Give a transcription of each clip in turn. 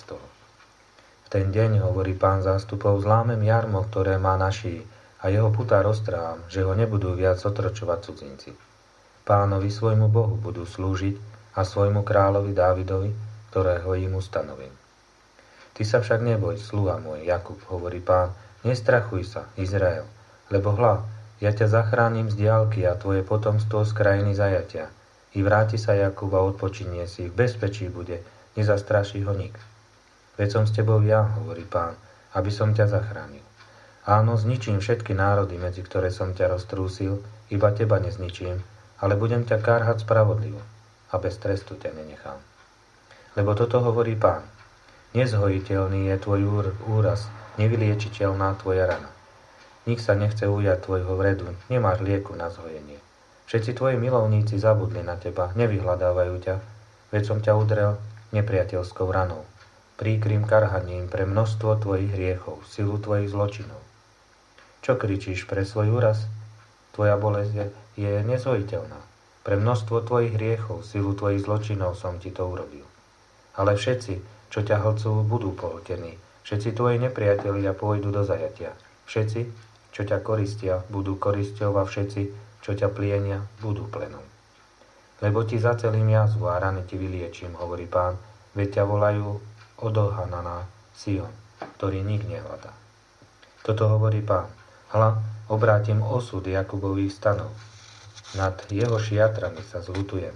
z toho. V ten deň, hovorí Pán zástupov, zlámem jarmo, ktoré má na šíji, a jeho putá roztrhám, že ho nebudú viac otročovať cudzinci. Pánovi svojmu Bohu budú slúžiť a svojmu kráľovi Dávidovi, ktorého im ustanovím. Ty sa však neboj, sluha môj, Jakub, hovorí Pán, nestrachuj sa, Izrael, lebo hľa, ja ťa zachránim z diaľky a tvoje potomstvo z krajiny zajatia. I vráti sa Jakub a odpočinie si, v bezpečí bude, nezastraší ho nik. Veď som s tebou ja, hovorí Pán, aby som ťa zachránil. Áno, zničím všetky národy, medzi ktoré som ťa roztrúsil, iba teba nezničím, ale budem ťa kárhať spravodlivo a bez trestu ťa nenechám. Lebo toto hovorí Pán. Nezhojiteľný je tvoj úraz, nevyliečiteľná tvoja rana. Nik sa nechce ujať tvojho vredu, nemáš lieku na zhojenie. Všetci tvoji milovníci zabudli na teba, nevyhľadávajú ťa, veď som ťa udrel nepriateľskou ranou. Príkrym karhaním pre množstvo tvojich hriechov, silu tvojich zločinov. Čo kričíš pre svoj úraz? Tvoja bolesť je nezhojiteľná. Pre množstvo tvojich hriechov, silu tvojich zločinov som ti to urobil. Ale všetci, čo ťa hlcú, budú pohltení. Všetci tvoji nepriatelia pôjdu do zajatia. Všetci, čo ťa koristia, budú korisťou a všetci, čo ťa plienia, budú plenom. Lebo ti zacelím jazvu a rany ti vyliečím, hovorí Pán, veď ťa volajú odohananá Sion, ktorý nik nehľadá. Toto hovorí Pán. Hľa, obrátim osud Jakubových stanov. Nad jeho šiatrami sa zľutujem.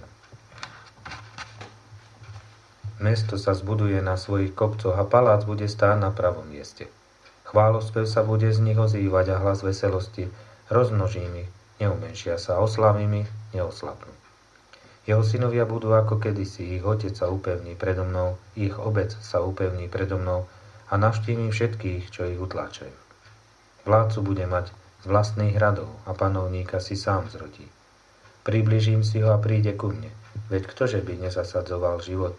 Mesto sa zbuduje na svojich kopcoch a palác bude stáť na pravom mieste. Chválospev sa bude z nich ozývať a hlas veselosti. Rozmnožím ich, neumenšia sa, oslavím ich, neoslabnú. Jeho synovia budú ako kedysi, ich otec sa upevní predo mnou, ich obec sa upevní predo mnou a navštívim všetkých, čo ich utláčajú. Vládcu bude mať z vlastných hradov a panovníka si sám zrodí. Priblížim si ho a príde ku mne, veď ktože by nezasadzoval život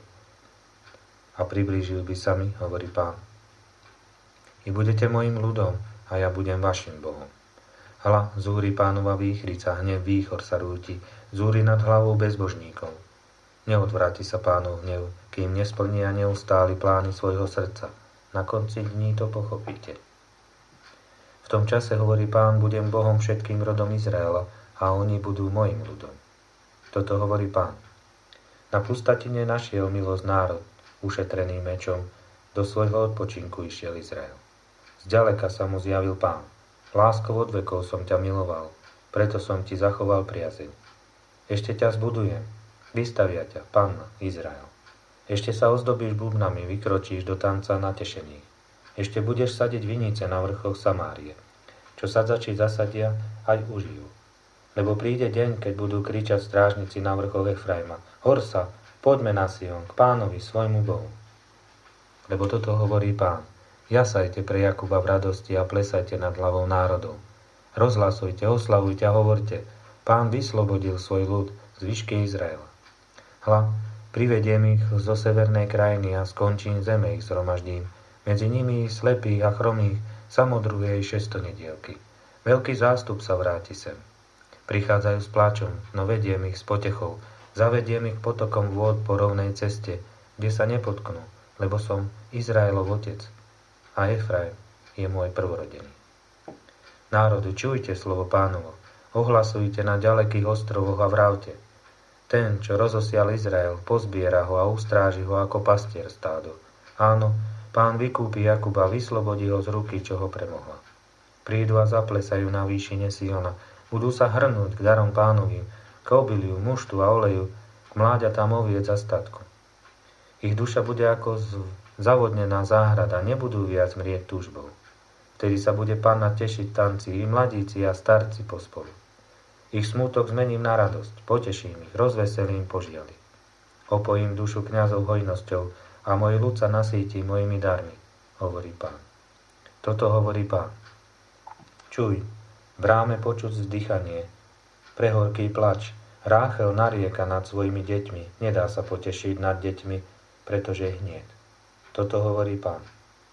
a priblížil by sa mi, hovorí Pán. I budete mojim ľudom a ja budem vašim Bohom. Hľa, zúri Pánova výchrica, hnev výchor sa rúti, zúri nad hlavou bezbožníkov. Neodvráti sa Pánov hnev, kým nesplnia neustáli plány svojho srdca. Na konci dní to pochopíte. V tom čase, hovorí Pán, budem Bohom všetkým rodom Izraela a oni budú mojim ľudom. Toto hovorí Pán. Na pustatine našiel milosť národ, ušetrený mečom, do svojho odpočinku išiel Izrael. Zďaleka sa mu zjavil Pán. Láskou od vekov som ťa miloval, preto som ti zachoval priazeň. Ešte ťa zbudujem, vystavia ťa, Panna, Izrael. Ešte sa ozdobíš bubnami, vykročíš do tanca natešených. Ešte budeš sadiť vinice na vrchoch Samárie. Čo sadzači zasadia, aj užijú. Lebo príde deň, keď budú kričať strážnici na vrchoch Efraima. Hor sa, poďme na Sion, k Pánovi, svojmu Bohu. Lebo toto hovorí Pán. Jasajte pre Jakuba v radosti a plesajte nad hlavou národov. Rozhlasujte, oslavujte a hovorte. Pán vyslobodil svoj ľud z výšky Izraela. Hľa, privediem ich zo severnej krajiny a skončím zeme ich zhromaždím. Medzi nimi slepých a chromých, samodruhej 600 nedielky. Veľký zástup sa vráti sem. Prichádzajú s pláčom, no vediem ich s potechou. Zavediem ich potokom vôd po rovnej ceste, kde sa nepotknú, lebo som Izraelov otec. A Efraim je môj prvorodený. Národy, čujte slovo Pánovo. Ohlasujte na ďalekých ostrovoch a vravte. Ten, čo rozosial Izrael, pozbiera ho a ustráži ho ako pastier stádo. Áno, Pán vykúpi Jakuba, vyslobodí ho z ruky, čo ho premohla. Prídu a zaplesajú na výšine Siona. Budú sa hrnúť k darom Pánovým, k obiliu, muštu a oleju, k mláďatám oviec a statku. Ich duša bude ako zavodnená záhrada, nebudú viac mrieť túžbou. Vtedy sa bude Panna tešiť tanci, i mladíci a starci pospolu. Ich smútok zmením na radosť, poteším ich, rozveselím požiali. Opojím dušu kňazov hojnosťou, a môj ľud sa nasýti mojimi darmi, hovorí Pán. Toto hovorí Pán. Čuj, v bráme počuť vzdychanie, prehorký plač, Ráchel narieka nad svojimi deťmi, nedá sa potešiť nad deťmi, pretože ich niet. Toto hovorí Pán.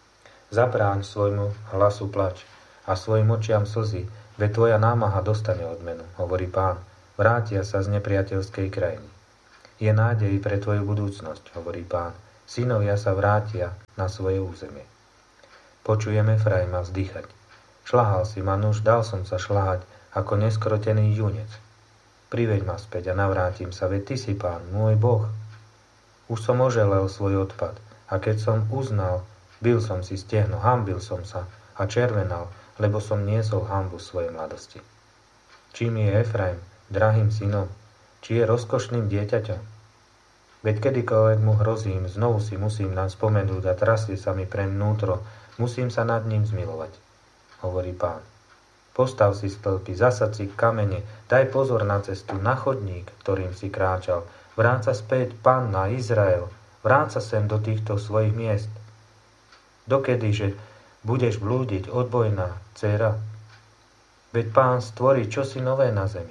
Zabráň svojmu hlasu plač a svojim očiam slzy, veď tvoja námaha dostane odmenu, hovorí Pán. Vrátia sa z nepriateľskej krajiny. Je nádej pre tvoju budúcnosť, hovorí Pán. synovia sa vrátia na svoje územie. Počujem Efraima vzdychať. Šľahal si ma, nuž dal som sa šľahať ako neskrotený junec. Priveď ma späť a navrátim sa, veď ty si Pán, môj Boh. Už som oželel svoj odpad a keď som uznal, bil som si stehno, hanbil som sa a červenal, lebo som niesol hanbu svojej mladosti. Čím je Efraim drahým synom, či je rozkošným dieťaťom? Veď kedykoľvek mu hrozím, znovu si musím nám spomenúť a trasie sa mi pre vnútro, musím sa nad ním zmilovať, hovorí Pán. Postav si stĺpy, zasad si kamene, daj pozor na cestu, na chodník, ktorým si kráčal. Vráť sa späť, Panna, Izrael, vráť sa sem do týchto svojich miest. Dokedy, že budeš blúdiť, odbojná dcéra? Veď Pán stvorí čosi nové na zemi.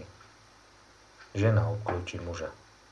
Žena obklúči muža.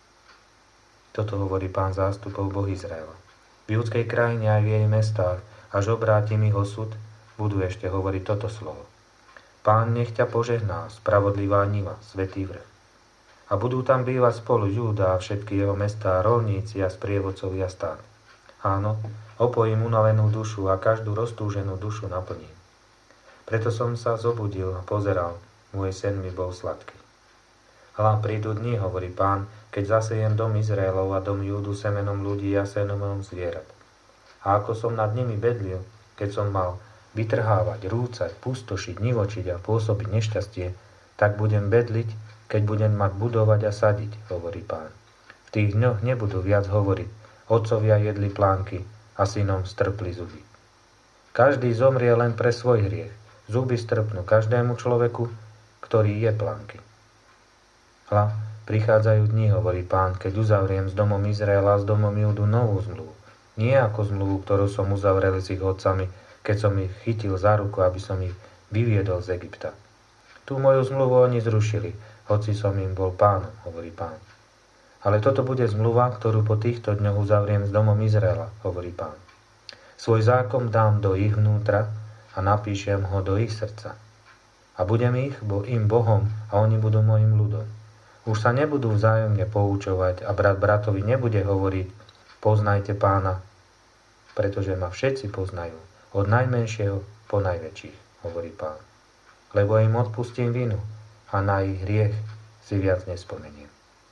Toto hovorí Pán zástupov, Boh Izraela. V judskej krajine aj v jej mestách, až obrátim ich osud, budú ešte hovoriť toto slovo. Pán nech ťa požehná, spravodlivá niva, svätý vrch. A budú tam bývať spolu Júda a všetky jeho mestá, rolníci a sprievodcovia stát. Áno, opojím unavenú dušu a každú roztúženú dušu naplním. Preto som sa zobudil a pozeral, môj sen mi bol sladký. Hľa, prídu dni, hovorí Pán, keď zasejem dom Izraelov a dom Júdu semenom ľudí a semenom zvierat. A ako som nad nimi bedlil, keď som mal vytrhávať, rúcať, pustošiť, nivočiť a pôsobiť nešťastie, tak budem bedliť, keď budem mať budovať a sadiť, hovorí Pán. V tých dňoch nebudú viac hovoriť, otcovia jedli plánky a synom strpli zuby. Každý zomrie len pre svoj hriech, zuby strpnú každému človeku, ktorý je plánky. Hľa, prichádzajú dni, hovorí Pán, keď uzavriem s domom Izraela a s domom Júdu novú zmluvu. Nie ako zmluvu, ktorú som uzavrel s ich otcami, keď som ich chytil za ruku, aby som ich vyviedol z Egypta. Tú moju zmluvu oni zrušili, hoci som im bol pánom, hovorí Pán. Ale toto bude zmluva, ktorú po týchto dňoch uzavriem s domom Izraela, hovorí Pán. Svoj zákon dám do ich vnútra a napíšem ho do ich srdca. A budem im Bohom a oni budú mojim ľudom. Už sa nebudú vzájomne poučovať a brat bratovi nebude hovoriť poznajte Pána, pretože ma všetci poznajú, od najmenšieho po najväčších, hovorí Pán. Lebo im odpustím vinu a na ich hriech si viac nespomeniem.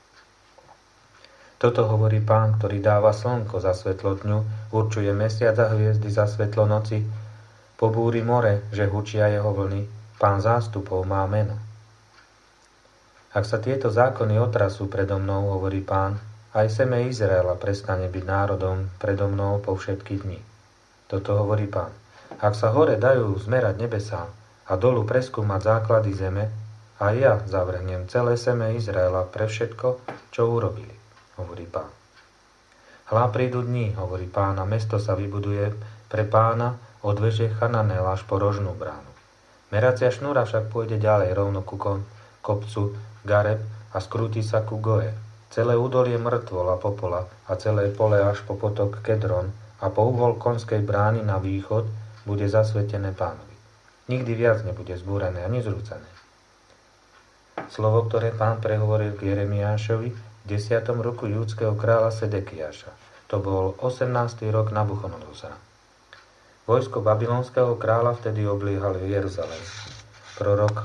Toto hovorí Pán, ktorý dáva slnko za svetlo dňu, určuje mesiac a hviezdy za svetlo noci, pobúri more, že hučia jeho vlny, Pán zástupov má meno. Ak sa tieto zákony otrasú predo mnou, hovorí Pán, aj seme Izraela prestane byť národom predo mnou po všetky dni. Toto hovorí Pán. Ak sa hore dajú zmerať nebesá a dolu preskúmať základy zeme, a ja zavrhnem celé seme Izraela pre všetko, čo urobili, hovorí Pán. Hľa prídu dni, hovorí Pán, a mesto sa vybuduje pre Pána od veže Chananel až po rožnú bránu. Meracia šnúra však pôjde ďalej rovno ku kopcu Gareb a skrúti sa ku Goe. Celé údolie mŕtvol a popola a celé pole až po potok Kedron a po uhol konskej brány na východ bude zasvetené Pánovi. Nikdy viac nebude zbúrané ani zrúcané. Slovo, ktoré Pán prehovoril k Jeremiášovi v 10. roku júdskeho kráľa Sedekiáša. To bol 18. rok Nabuchodonozora. Vojsko babylonského kráľa vtedy obliehalo Jeruzalém. Prorok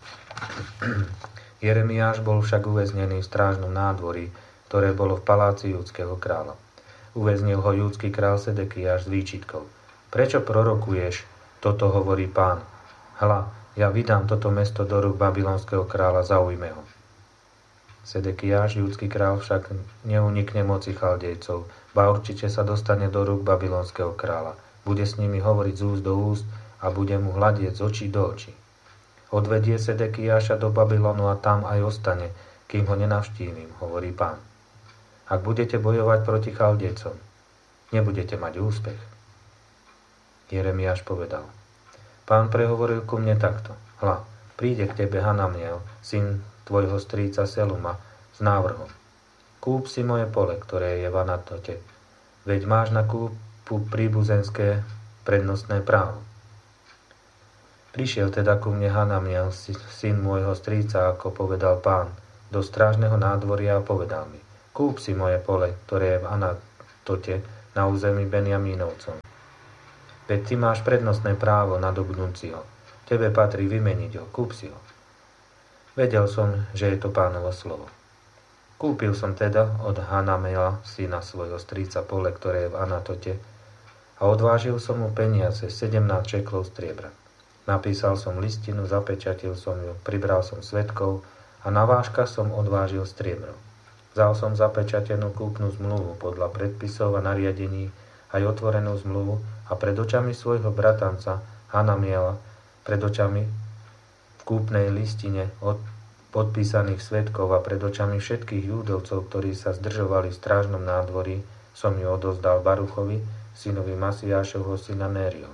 Jeremiáš bol však uväznený v strážnom nádvorí, ktoré bolo v paláci júdskeho kráľa. Uväznil ho júdsky král Sedekiáš s výčitkou. Prečo prorokuješ? Toto hovorí Pán. Hľa, ja vydám toto mesto do rúk babylonského kráľa, zaujme ho. Sedekiáš, júdsky král, však neunikne moci chaldejcov, ba určite sa dostane do rúk babylonského kráľa. Bude s nimi hovoriť z úst do úst a bude mu hľadieť z očí do očí. Odvedie Sedekiáša do Babylonu a tam aj ostane, kým ho nenavštívim, hovorí Pán. Ak budete bojovať proti chaldejcom, nebudete mať úspech. Jeremiáš povedal. Pán prehovoril ku mne takto. Hľa, príde k tebe Hanamiel, syn tvojho strýca Seluma, s návrhom. Kúp si moje pole, ktoré je v Anatote. Veď máš na kúpu príbuzenské prednostné právo. Prišiel teda ku mne Hanamiel, syn môjho strýca, ako povedal Pán, do strážneho nádvoria a povedal mi. Kúp si moje pole, ktoré je v Anatote, na území Benjamínovcom. Veď ty máš prednostné právo nadobudnúť si ho. Tebe patrí vymeniť ho, kúp si ho. Vedel som, že je to Pánovo slovo. Kúpil som teda od Hanamela, syna svojho strýca, pole, ktoré je v Anatote, a odvážil som mu peniaze 17 šeklov striebra. Napísal som listinu, zapečatil som ju, pribral som svedkov a na vážkach som odvážil striebro. Vzal som zapečatenú kúpnu zmluvu podľa predpisov a nariadení, aj otvorenú zmluvu a pred očami svojho bratanca Hanamiela, pred očami v kúpnej listine od podpísaných svedkov a pred očami všetkých Júdovcov, ktorí sa zdržovali v strážnom nádvorí, som ju odozdal Baruchovi, synovi Masiášovho syna Nério.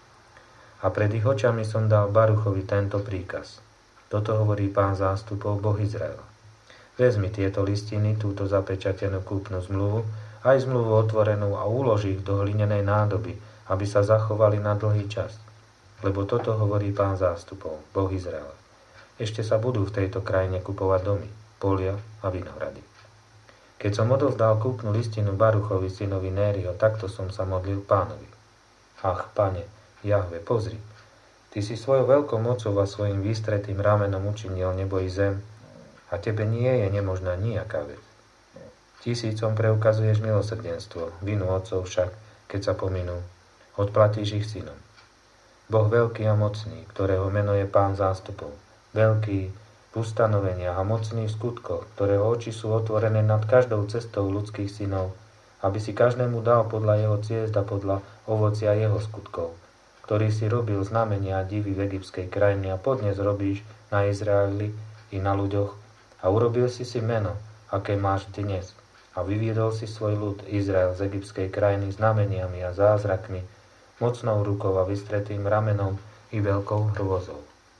A pred ich očami som dal Baruchovi tento príkaz. Toto hovorí Pán zástupov, Boh Izraela. Vezmi tieto listiny, túto zapečatenú kúpnu zmluvu, aj zmluvu otvorenú a uloží ich do hlinenej nádoby, aby sa zachovali na dlhý čas. Lebo toto hovorí Pán zástupov, Boh Izraela. Ešte sa budú v tejto krajine kupovať domy, polia a vinohrady. Keď som odovzdal kúpnu listinu Baruchovi, synovi Nério, takto som sa modlil Pánovi. Ach, Pane, Jahve, pozri, Ty si svojou veľkou mocou a svojim vystretým ramenom učinil nebo i zem a Tebe nie je nemožná nijaká vec. Tisícom preukazuješ milosrdenstvo, vinu otcov však, keď sa pominú, odplatíš ich synom. Boh veľký a mocný, ktorého meno je Pán zástupov, veľký v ustanoveniach a mocný v skutkoch, ktorého oči sú otvorené nad každou cestou ľudských synov, aby si každému dal podľa jeho ciest a podľa ovocia jeho skutkov, ktorý si robil znamenia a divy v egyptskej krajine a podnes robíš na Izraeli i na ľuďoch a urobil si meno, aké máš dnes a vyviedol si svoj ľud Izrael z egyptskej krajiny znameniami a zázrakmi, mocnou rukou a vystretým ramenom i veľkou hrôzou.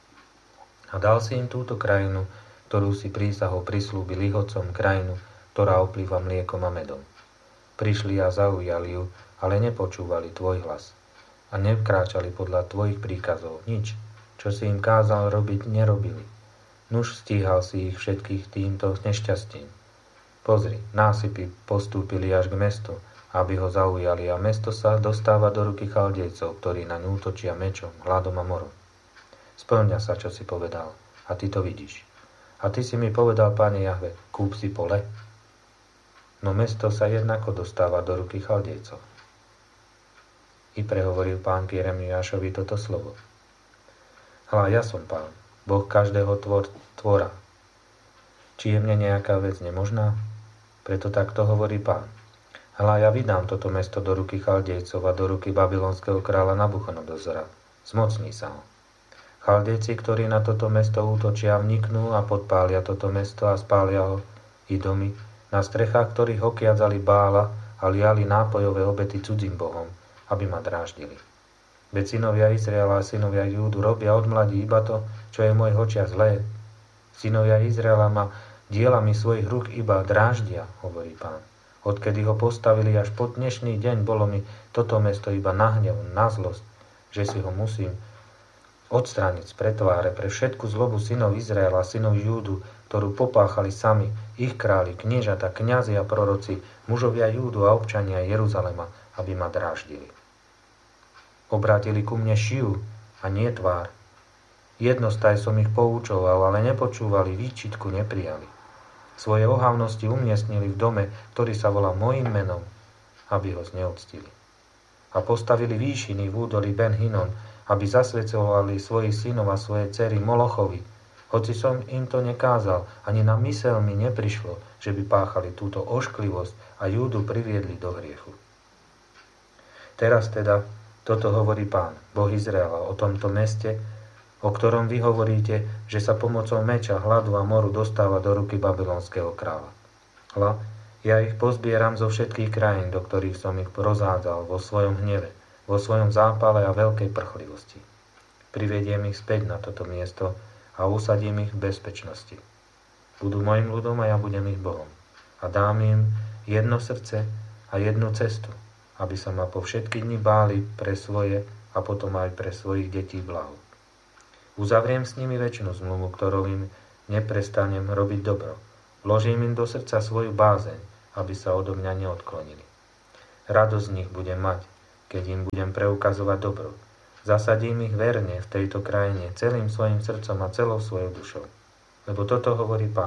A dal si im túto krajinu, ktorú si prísahou prislúbil ich otcom, krajinu, ktorá oplýva mliekom a medom. Prišli a zaujali ju, ale nepočúvali tvoj hlas a nevkráčali podľa tvojich príkazov. Nič, čo si im kázal robiť, nerobili. Nuž stíhal si ich všetkých týmto nešťastím. Pozri, násypy postúpili až k mestu, aby ho zaujali, a mesto sa dostáva do ruky Chaldejcov, ktorí naň útočia mečom, hladom a morom. Spĺňa sa, čo si povedal, a ty to vidíš. A ty si mi povedal, Pane Jahve, kúp si pole. No mesto sa jednako dostáva do ruky Chaldejcov. I prehovoril Pán k Jeremiášovi toto slovo. Hľa, ja som Pán, Boh každého tvora. Či je mne nejaká vec nemožná? Preto takto hovorí Pán. Hľa, ja vydám toto mesto do ruky Chaldejcov a do ruky babylonského kráľa Nabuchodonozora. Zmocní sa ho. Chaldejci, ktorí na toto mesto útočia, vniknú a podpália toto mesto a spália ho i domy, na strechách ktorých okiadzali Bála a liali nápojové obety cudzím bohom, aby ma dráždili. Veď synovia Izraela a synovia Júdu robia od mladí iba to, čo je v mojich očiach zlé. Synovia Izraela ma dielami svojich rúk iba dráždia, hovorí Pán. Odkedy ho postavili až po dnešný deň, bolo mi toto mesto iba na hnev, na zlosť, že si ho musím odstrániť z pretváre pre všetku zlobu synov Izraela a synov Júdu, ktorú popáchali sami, ich králi, kniežata, kňazi a proroci, mužovia Júdu a občania Jeruzalema, aby ma dráždili. Obrátili ku mne šiju a nie tvár. Jednostaj som ich poučoval, ale nepočúvali, výčitku neprijali. Svoje ohavnosti umiestnili v dome, ktorý sa volá mojím menom, aby ho zneúctili. A postavili výšiny v údolí Ben Hinnom, aby zasvedcovali svojich synov a svoje dcery Molochovi. Hoci som im to nekázal, ani na myseľ mi neprišlo, že by páchali túto ošklivosť a Júdu priviedli do hriechu. Teraz teda toto hovorí Pán, Boh Izraela, o tomto meste, o ktorom vy hovoríte, že sa pomocou meča, hladu a moru dostáva do ruky babylonského kráľa. Hľa, ja ich pozbieram zo všetkých krajín, do ktorých som ich rozhádzal vo svojom hneve, vo svojom zápale a veľkej prchlivosti. Privediem ich späť na toto miesto a usadím ich v bezpečnosti. Budú mojim ľudom a ja budem ich Bohom. A dám im jedno srdce a jednu cestu, aby sa ma po všetky dni báli pre svoje a potom aj pre svojich detí blahu. Uzavriem s nimi večnú zmluvu, ktorou im neprestanem robiť dobro. Vložím im do srdca svoju bázeň, aby sa odo mňa neodklonili. Radosť z nich budem mať, keď im budem preukazovať dobro. Zasadím ich verne v tejto krajine celým svojim srdcom a celou svojou dušou. Lebo toto hovorí Pán.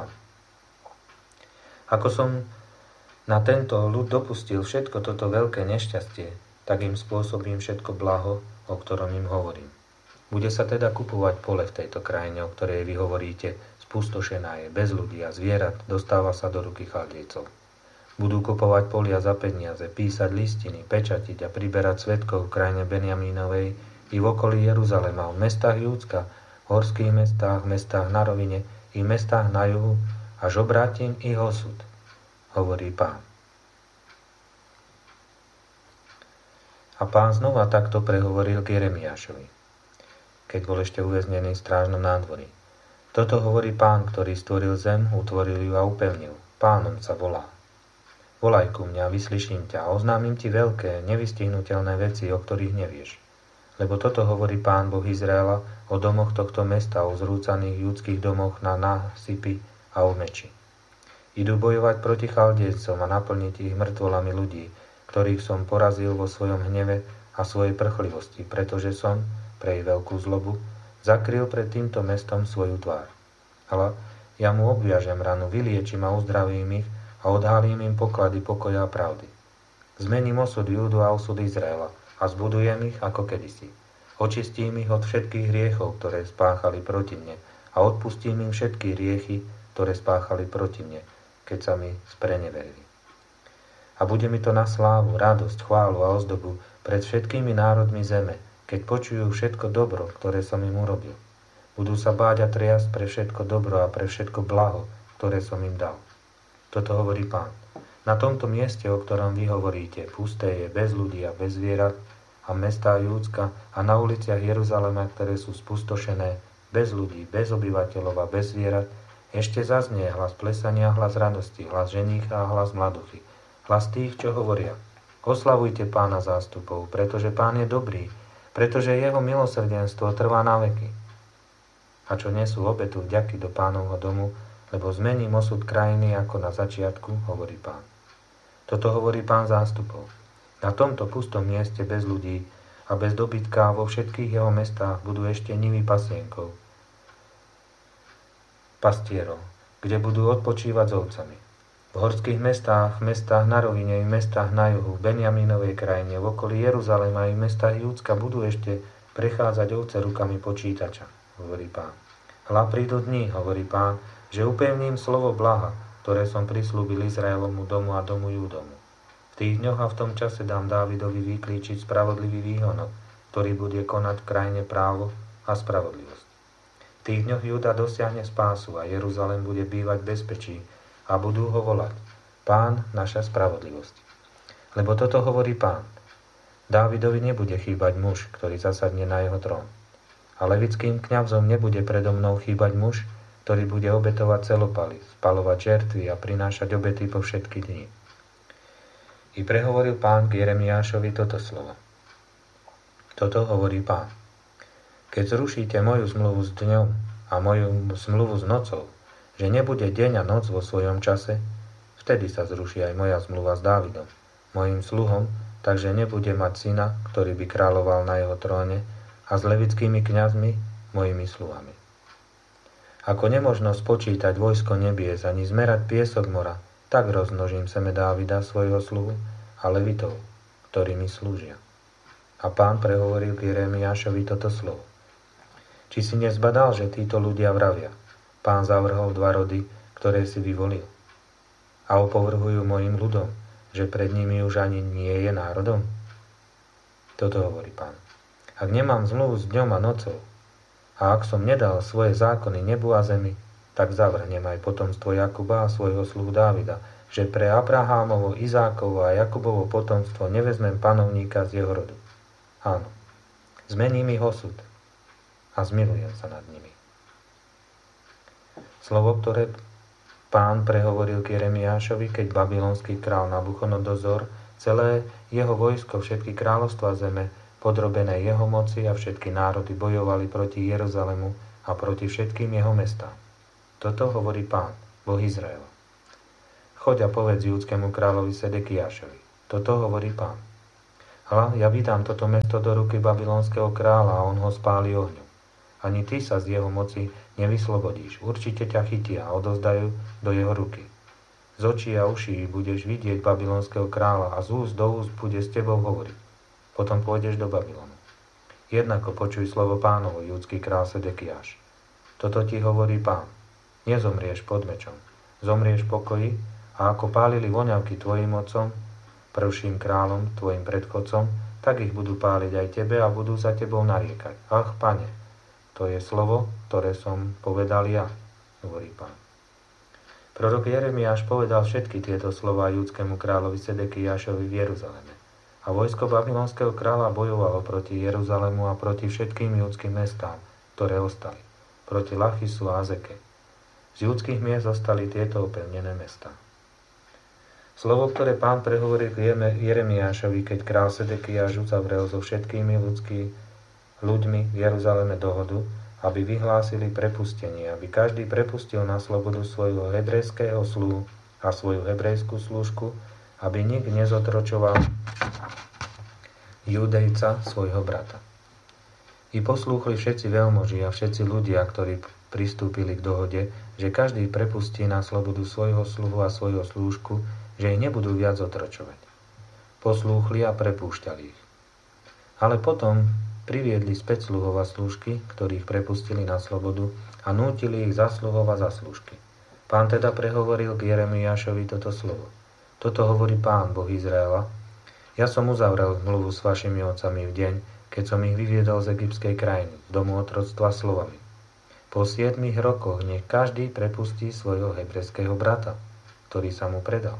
Ako som na tento ľud dopustil všetko toto veľké nešťastie, tak im spôsobím všetko blaho, o ktorom im hovorím. Bude sa teda kupovať pole v tejto krajine, o ktorej vy hovoríte, spustošená je, bez ľudí a zvierat, dostáva sa do ruky Chaldejcov. Budú kupovať polia za peniaze, písať listiny, pečatiť a priberať svedkov v krajine Benjamínovej i v okolí Jeruzalema, v mestách Júdska, v horských mestách, mestách na rovine i mestách na juhu, až obrátim ich osud, hovorí Pán. A Pán znova takto prehovoril k Jeremiášovi, keď bol ešte uväznený v strážnom nádvorí. Toto hovorí Pán, ktorý stvoril zem, utvoril ju a upevnil. Pánom sa volá. Volaj ku mňa, vyslyším ťa a oznámim ti veľké, nevystihnutelné veci, o ktorých nevieš. Lebo toto hovorí Pán Boh Izraela o domoch tohto mesta, o zrúcaných judských domoch na násypy a o meči. Idú bojovať proti Chaldejcom a naplniť ich mŕtvolami ľudí, ktorých som porazil vo svojom hneve a svojej prchlivosti, pretože som, pre ich veľkú zlobu, zakryl pred týmto mestom svoju tvár. Ale ja mu obviažem ranu, vyliečím a uzdravím ich a odhalím im poklady pokoja a pravdy. Zmením osud Júdu a osud Izraela a zbudujem ich ako kedysi. Očistím ich od všetkých hriechov, ktoré spáchali proti mne a odpustím im všetky hriechy, ktoré spáchali proti mne, keď sa mi spreneverili. A bude mi to na slávu, radosť, chválu a ozdobu pred všetkými národmi zeme, keď počujú všetko dobro, ktoré som im urobil. Budú sa báť a triasť pre všetko dobro a pre všetko blaho, ktoré som im dal. Toto hovorí Pán. Na tomto mieste, o ktorom vy hovoríte, pusté je, bez ľudí a bez zvierat, a mestá Júdska a na uliciach Jeruzalema, ktoré sú spustošené, bez ľudí, bez obyvateľov a bez zvierat, ešte zaznie hlas plesania, hlas radosti, hlas ženícha a hlas mladuchy, hlas tých, čo hovoria: oslavujte Pána zástupov, pretože Pán je dobrý, pretože jeho milosrdenstvo trvá na veky. A čo nesú obetu vďaky do Pánovho domu, lebo zmením osud krajiny ako na začiatku, hovorí Pán. Toto hovorí Pán zástupov. Na tomto pustom mieste bez ľudí a bez dobytka vo všetkých jeho mestách budú ešte nivy pasienkov, pastierov, kde budú odpočívať s ovcami. V horských mestách, v mestách na rovine, v mestách na juhu, v Benjamínovej krajine, v okolí Jeruzalema i v mestách Júdska budú ešte prechádzať ovce rukami počítača, hovorí Pán. Hľa prídu dni, hovorí Pán, že upevním slovo blaha, ktoré som prislúbil Izraelovmu domu a domu Júdomu. V tých dňoch a v tom čase dám Dávidovi vyklíčiť spravodlivý výhonok, ktorý bude konať v krajine právo a spravodlivosť. V tých dňoch Júda dosiahne spásu a Jeruzalém bude bývať v bezpečí a budú ho volať: Pán, naša spravodlivosť. Lebo toto hovorí Pán. Dávidovi nebude chýbať muž, ktorý zasadne na jeho trón. A levickým kňazom nebude predo mnou chýbať muž, ktorý bude obetovať celopaly, spalovať žertvy a prinášať obety po všetky dni. I prehovoril Pán k Jeremiášovi toto slovo. Toto hovorí Pán. Keď zrušíte moju zmluvu s dňom a moju zmluvu s nocou, že nebude deň a noc vo svojom čase, vtedy sa zruší aj moja zmluva s Dávidom, mojím sluhom, takže nebude mať syna, ktorý by kráľoval na jeho tróne, a s levickými kňazmi, mojimi sluhami. Ako nemožno spočítať vojsko nebies ani zmerať piesok mora, tak rozmnožím seme Dávida, svojho sluhu, a levitov, ktorí mi slúžia. A Pán prehovoril k Jeremiášovi toto slovo. Či si nezbadal, že títo ľudia vravia: Pán zavrhol dva rody, ktoré si vyvolil, a opovrhujú mojim ľudom, že pred nimi už ani nie je národom? Toto hovorí Pán. Ak nemám zmluvu s dňom a nocou, a ak som nedal svoje zákony nebu a zemi, tak zavrhnem aj potomstvo Jakuba a svojho sluhu Dávida, že pre Abrahámovo, Izákovo a Jakubovo potomstvo nevezmem panovníka z jeho rodu. Áno, zmením ich osud a zmilujem sa nad nimi. Slovo, ktoré Pán prehovoril k Jeremiášovi, keď babylonský král Nabuchodonozor, celé jeho vojsko, všetky kráľovstvá zeme, podrobené jeho moci a všetky národy bojovali proti Jeruzalemu a proti všetkým jeho mestám. Toto hovorí Pán, Boh Izraela. Choď a povedz júdskému kráľovi Sedekiášovi: Toto hovorí Pán. Hľa, ja vydám toto mesto do ruky babylonského kráľa a on ho spáli ohňom. Ani ty sa z jeho moci nevyslobodíš. Určite ťa chytia a odozdajú do jeho ruky. Z očí a uší budeš vidieť babylonského kráľa a z úst do úst bude s tebou hovoriť. Potom pôjdeš do Babylonu. Jednako počuj slovo Pánovo, judský kráľ Sedekiáš. Toto ti hovorí Pán. Nezomrieš pod mečom. Zomrieš v pokoji a ako pálili voňavky tvojim otcom, prvším kráľom, tvojim predchodcom, tak ich budú páliť aj tebe a budú za tebou nariekať. Ach, Pane, to je slovo, ktoré som povedal ja, hovorí Pán. Prorok Jeremiáš povedal všetky tieto slová júdskému kráľovi Sedekiášovi v Jeruzaleme. A vojsko babylonského kráľa bojovalo proti Jeruzalému a proti všetkým judským mestám, ktoré ostali, proti Lachisu a Azeke. Z judských miest zostali tieto opevnené mestá. Slovo, ktoré Pán prehovoril Jeremiášovi, keď kráľ Sedekiáš uzavrel so všetkými ľuďmi v Jeruzaleme dohodu, aby vyhlásili prepustenie, aby každý prepustil na slobodu svojho hebrejského sluhu a svoju hebrejskú slúžku, aby nik nezotročoval Judejca, svojho brata. I poslúchli všetci veľmoži a všetci ľudia, ktorí pristúpili k dohode, že každý prepustí na slobodu svojho sluhu a svojho slúžku, že ich nebudú viac otročovať. Poslúchli a prepúšťali ich. Ale potom priviedli späť sluhov a slúžky, ktorých prepustili na slobodu a nútili ich za sluhov a za slúžky. Pán teda prehovoril k Jeremiášovi toto slovo. Toto hovorí Pán, Boh Izraela. Ja som uzavrel zmluvu s vašimi otcami v deň, keď som ich vyviedol z egyptskej krajiny, domu otroctva slovami. Po 7 rokoch nech každý prepustí svojho hebrejského brata, ktorý sa mu predal.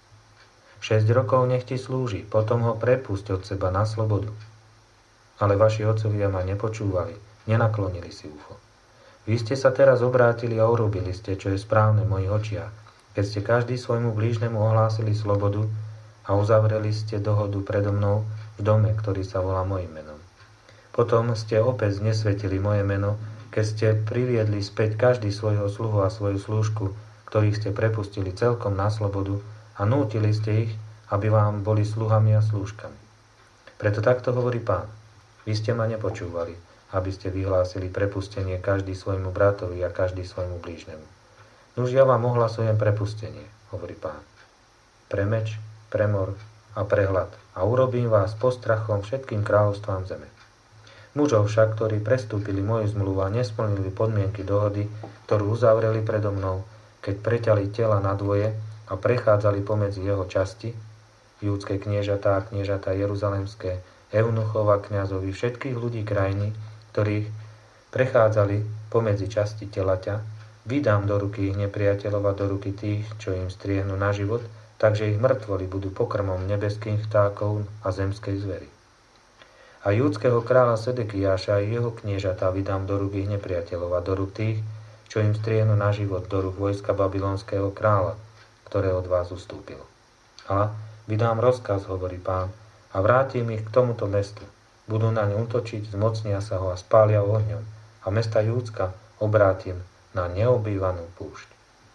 6 rokov nech ti slúži, potom ho prepusť od seba na slobodu. Ale vaši otcovia ma nepočúvali, nenaklonili si ucho. Vy ste sa teraz obrátili a urobili ste, čo je správne v mojich očiach, keď ste každý svojmu blížnemu ohlásili slobodu a uzavreli ste dohodu predo mnou v dome, ktorý sa volá mojim menom. Potom ste opäť znesvetili moje meno, keď ste priviedli späť každý svojho sluhu a svoju slúžku, ktorých ste prepustili celkom na slobodu, a nútili ste ich, aby vám boli sluhami a slúžkami. Preto takto hovorí Pán. Vy ste ma nepočúvali, aby ste vyhlásili prepustenie každý svojmu bratovi a každý svojmu blížnemu. Nuž ja vám ohlasujem prepustenie, hovorí Pán. Pre meč, pre mor a pre hlad a urobím vás postrachom všetkým kráľovstvám zeme. Mužov však, ktorí prestúpili moju zmluvu a nesplnili podmienky dohody, ktorú uzavreli predo mnou, keď preťali tela na dvoje, a prechádzali pomedzi jeho časti, júdske kniežatá a kniežatá jeruzalemské, eunuchov a kňazovi, všetkých ľudí krajiny, ktorých prechádzali pomedzi časti telaťa, vydám do ruky ich nepriateľov a do ruky tých, čo im striehnú na život, takže ich mŕtvoli budú pokrmom nebeských vtákov a zemskej zvery. A júdskeho kráľa Sedekiáša a jeho kniežatá vydám do rúk ich nepriateľov a do rúk tých, čo im striehnú na život, do rúk vojska babylonského kráľa, ktoré od vás ustúpilo. A vydám rozkaz, hovorí Pán, a vrátim ich k tomuto mestu. Budú naň útočiť, zmocnia sa ho a spália ohňom. A mesta Júdska obrátim na neobývanú púšť.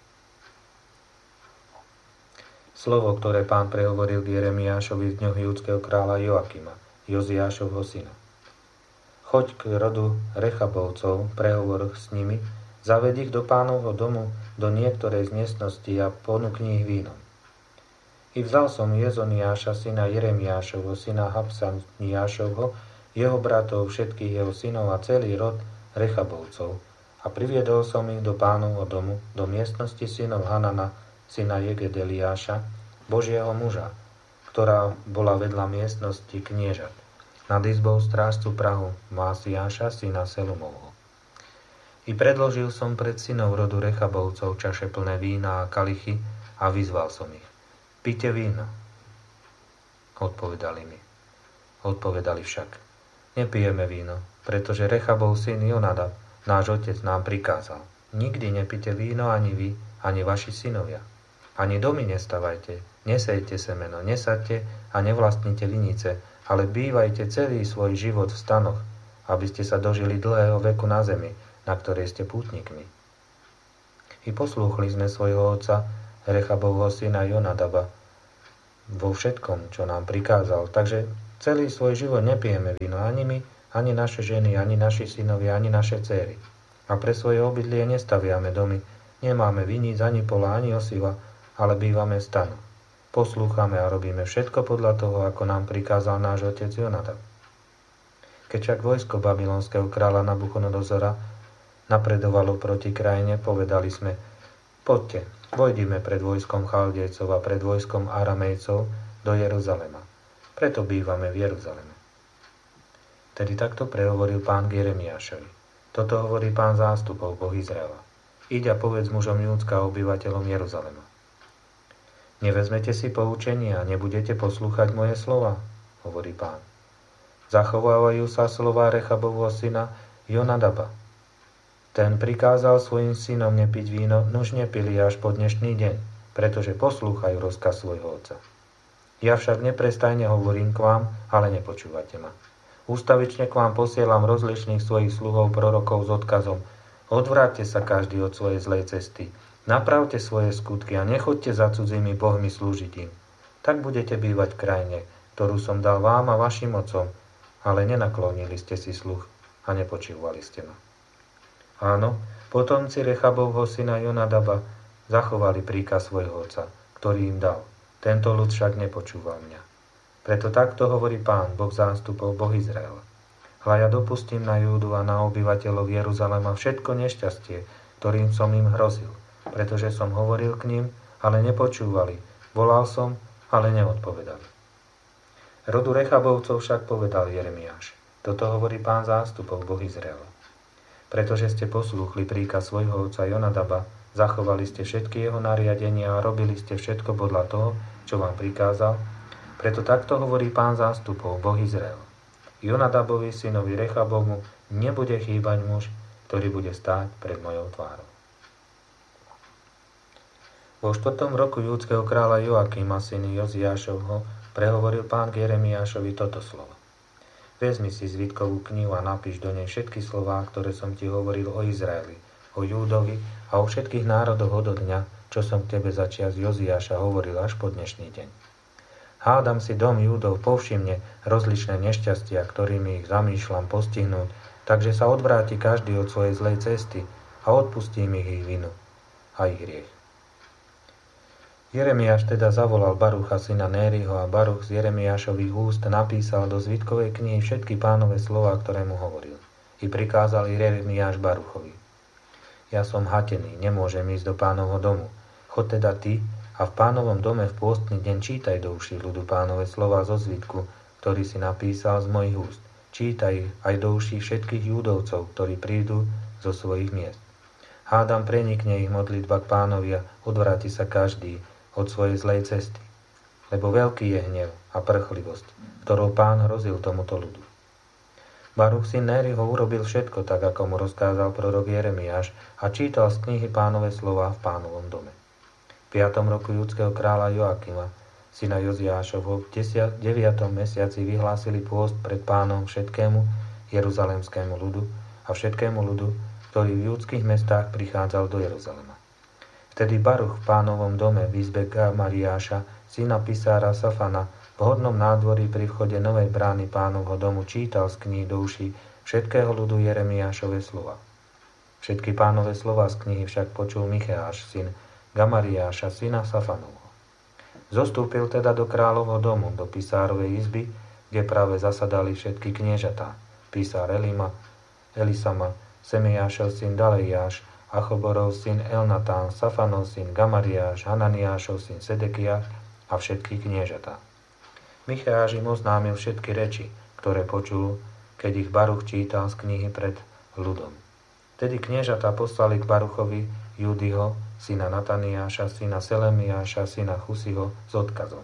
Slovo, ktoré Pán prehovoril k Jeremiášovi v dňoch júdskeho kráľa Joakima, Joziášovho syna. Choď k rodu Rechabovcov, prehovor s nimi, zaved ich do Pánovho domu, do niektorej z miestností a ponúkni ich vínom. I vzal som Jezoniáša, syna Jeremiášovho, syna Habsaniášovho, jeho bratov, všetkých jeho synov a celý rod Rechabovcov a priviedol som ich do Pánovho domu, do miestnosti synov Hanana, syna Jegedeliáša, Božieho muža, ktorá bola vedľa miestnosti kniežat, nad izbou strážcu prahu Másiáša, syna Selumovho. I predložil som pred synov rodu Rechabovcov čaše plné vína a kalichy a vyzval som ich. Pite víno. Odpovedali mi. Odpovedali však. Nepijeme víno, pretože Rechabov syn Jonadab, náš otec, nám prikázal. Nikdy nepite víno ani vy, ani vaši synovia. Ani domy nestavajte, nesejte semeno, nesaďte a nevlastnite vinice, ale bývajte celý svoj život v stanoch, aby ste sa dožili dlhého veku na zemi, na ktorej ste pútnikmi. I poslúchli sme svojho otca, Rechabovho syna Jonadaba, vo všetkom, čo nám prikázal. Takže celý svoj život nepijeme víno, ani my, ani naše ženy, ani naši synovia, ani naše dcéry. A pre svoje obydlie nestaviame domy, nemáme viníc, ani pola, ani osiva, ale bývame v stanoch. Poslúchame a robíme všetko podľa toho, ako nám prikázal náš otec Jonadab. Keď však vojsko babylonského kráľa Nabuchodonozora napredovalo proti krajine, povedali sme: poďte, vojdime pred vojskom Chaldejcov a pred vojskom Aramejcov do Jeruzalema. Preto bývame v Jeruzaleme. Tedy takto prehovoril Pán k Jeremiášovi. Toto hovorí Pán zástupov, Boh Izraela. Iď a povedz mužom Júdska a obyvateľom Jeruzalema. Nevezmete si poučenie a nebudete poslúchať moje slova, hovorí Pán. Zachovávajú sa slová Rechabovho syna Jonadaba. Ten prikázal svojim synom nepiť víno, nuž nepili až po dnešný deň, pretože poslúchajú rozkaz svojho otca. Ja však neprestajne hovorím k vám, ale nepočúvate ma. Ústavične k vám posielam rozličných svojich sluhov prorokov s odkazom: odvráťte sa každý od svojej zlej cesty, napravte svoje skutky a nechoďte za cudzými bohmi slúžiť im. Tak budete bývať v krajine, ktorú som dal vám a vašim otcom, ale nenaklonili ste si sluch a nepočúvali ste ma. Áno, potomci Rechabovho syna Jonadaba zachovali príkaz svojho otca, ktorý im dal. Tento ľud však nepočúval mňa. Preto takto hovorí Pán, Boh zástupov, Boh Izraela. Hľa ja dopustím na Júdu a na obyvateľov Jeruzalema všetko nešťastie, ktorým som im hrozil, pretože som hovoril k ním, ale nepočúvali. Volal som, ale neodpovedali. Rodu Rechabovcov však povedal Jeremiáš: toto hovorí Pán zástupov, Boh Izraela. Pretože ste poslúchli príkaz svojho otca Jonadaba, zachovali ste všetky jeho nariadenia a robili ste všetko podľa toho, čo vám prikázal, preto takto hovorí Pán zástupov, Boh Izraela. Jonadabovi synovi Rechabovmu nebude chýbať muž, ktorý bude stáť pred mojou tvárou. Vo 4. roku júdskeho kráľa Joakima, syny Joziášovho, prehovoril Pán k Jeremiášovi toto slovo. Vezmi si zvitkovú knihu a napíš do nej všetky slová, ktoré som ti hovoril o Izraeli, o Júdovi a o všetkých národoch od dňa, čo som k tebe začias Joziáša hovoril až po dnešný deň. Hádam si dom Júdov povšimne rozličné nešťastia, ktorými ich zamýšľam postihnúť, takže sa odvráti každý od svojej zlej cesty a odpustím ich vinu a ich hriech. Jeremiáš teda zavolal Barucha syna Nériho a Baruch z Jeremiášových úst napísal do zvitkovej knihy všetky Pánove slová, ktoré mu hovoril. I prikázal Jeremiáš Baruchovi: ja som hatený, nemôžem ísť do Pánovho domu. Choď teda ty a v Pánovom dome v pôstny deň čítaj do uší ľudu Pánove slová zo zvitku, ktorý si napísal z mojich úst. Čítaj aj do uší všetkých Júdovcov, ktorí prídu zo svojich miest. Hádam prenikne ich modlitba k Pánovi a odvráti sa každý od svojej zlej cesty, lebo veľký je hnev a prchlivosť, ktorou Pán hrozil tomuto ľudu. Baruch syn Nériho urobil všetko tak, ako mu rozkázal prorok Jeremiáš a čítal z knihy Pánove slová v Pánovom dome. V 5. roku judského kráľa Joakima, syna Joziášovho, v 9. mesiaci vyhlásili pôst pred Pánom všetkému jeruzalemskému ľudu a všetkému ľudu, ktorý v judských mestách prichádzal do Jeruzalema. Vtedy Baruch v Pánovom dome v izbe Gamariáša, syna pisára Safana, v hodnom nádvorí pri vchode novej brány Pánovho domu čítal z knihy do uší všetkého ľudu Jeremiášove slova. Všetky Pánove slova z knihy však počul Micheáš, syn Gamariáša, syna Safanovho. Zostúpil teda do kráľovho domu, do pisárovej izby, kde práve zasadali všetky kniežatá, písár Elisama, Semejášov syn Dalejáš, Achoborov syn Elnatán, Safanov syn Gamariáš, Hananiášov syn Sedekiáš a všetky kniežatá. Micheáš im oznámil všetky reči, ktoré počul, keď ich Baruch čítal z knihy pred ľudom. Tedy kniežatá poslali k Baruchovi Júdyho, syna Nataniáša, syna Selemiáša, syna Chusiho s odkazom: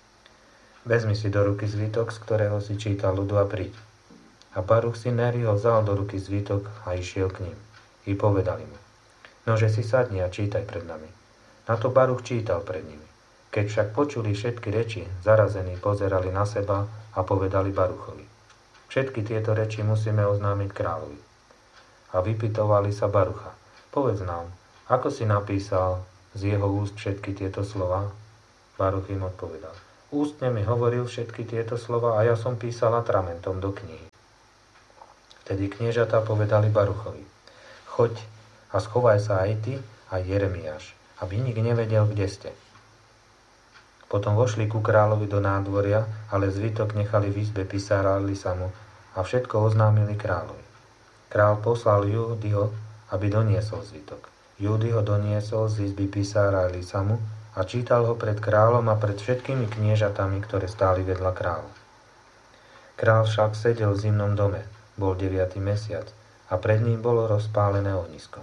vezmi si do ruky zvitok, z ktorého si čítal ľudu a príď. A Baruch syn Nériho vzal do ruky zvitok a išiel k ním. I povedali mu: nože si sadni a čítaj pred nami. Na to Baruch čítal pred nimi. Keď však počuli všetky reči, zarazení pozerali na seba a povedali Baruchovi: všetky tieto reči musíme oznámiť kráľovi. A vypytovali sa Barucha: povedz nám, ako si napísal z jeho úst všetky tieto slová? Baruch im odpovedal: Ústne mi hovoril všetky tieto slova a ja som písal atramentom do knihy. Vtedy kniežatá povedali Baruchovi: Choď a schovaj sa aj ty, aj Jeremiáš, aby nik nevedel, kde ste. Potom vošli ku kráľovi do nádvoria, ale zvitok nechali v izbe písara Elisamu a všetko oznámili kráľovi. Kráľ poslal Júdyho, aby doniesol zvitok. Júdy ho doniesol z izby písara Elisamu a čítal ho pred kráľom a pred všetkými kniežatami, ktoré stáli vedľa kráľa. Kráľ však sedel v zimnom dome, bol 9. mesiac a pred ním bolo rozpálené ohnisko.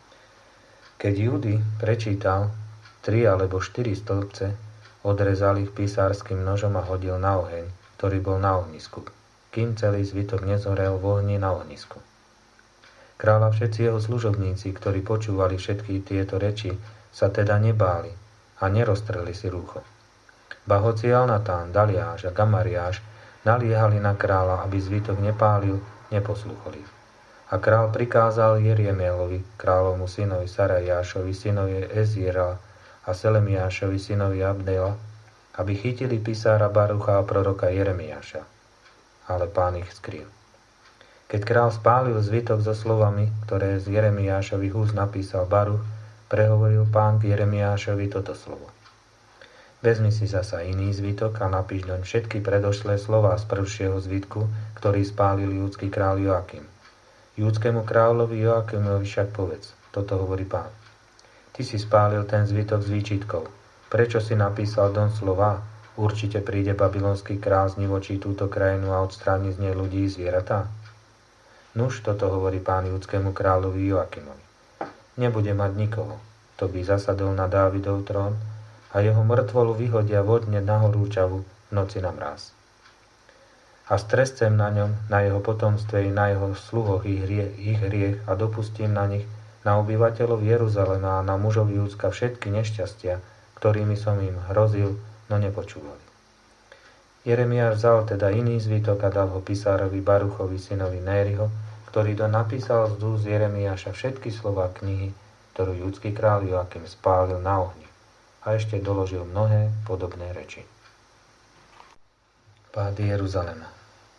Keď Júdy prečítal 3 alebo 4 stĺpce, odrezal ich písárskym nožom a hodil na oheň, ktorý bol na ohnisku, kým celý zvitok nezhorel v ohni na ohnisku. Kráľ a všetci jeho služobníci, ktorí počúvali všetky tieto reči, sa teda nebáli a neroztreli si rúcho. Ba hoci Elnatán, Daliáš a Gamariáš naliehali na kráľa, aby zvitok nepálil, neposlúchali. A kráľ prikázal Jeremielovi, kráľovmu synovi Sarajášovi, synovi Eziera a Selemiášovi, synovi Abdela, aby chytili písára Barucha a proroka Jeremiáša. Ale Pán ich skryl. Keď kráľ spálil zvitok so slovami, ktoré z Jeremiášových úst napísal Baruch, prehovoril Pán k Jeremiášovi toto slovo. Vezmi si zasa iný zvitok a napíš doň všetky predošlé slová z prvšieho zvitku, ktorý spálil júdsky kráľ Joakim. Júdskému kráľovi Joakimovi však povedz, toto hovorí Pán. Ty si spálil ten zvitok s výčitkou. Prečo si napísal doň slová? Určite príde babylonský kráľ znivočí túto krajinu a odstráni z nej ľudí i zvieratá. Nuž, toto hovorí Pán júdskému kráľovi Joakimovi. Nebude mať nikoho, kto by zasadol na Dávidov trón a jeho mŕtvolu vyhodia vodne na horúčavu v noci na mráz. A strescem na ňom, na jeho potomstve i na jeho sluhoch ich hriech a dopustím na nich, na obyvateľov Jeruzalema a na mužov Júdska všetky nešťastia, ktorými som im hrozil, no nepočúvali. Jeremiáš vzal teda iný zvitok a dal ho písárovi Baruchovi, synovi Nériho, ktorý to napísal z úst Jeremiáša všetky slová knihy, ktorú judský kráľ Joakim spálil na ohni a ešte doložil mnohé podobné reči. Pád Jeruzalema.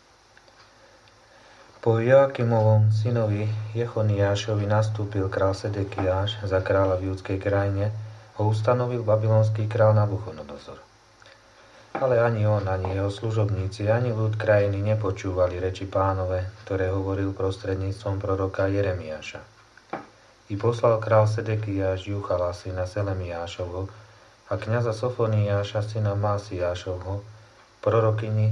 Po Joakimovom synovi Jechoniášovi nastúpil král Sedekiáš za kráľa v judskej krajine, ho ustanovil babylonský král Nabuchodonozor. Ale ani on, ani jeho služobníci, ani ľud krajiny nepočúvali reči Pánove, ktoré hovoril prostredníctvom proroka Jeremiáša. I poslal král Sedekiáš Juchala, syna Selemiášovho, a kňaza Sofoniáša, syna Másiášovho, prorokovi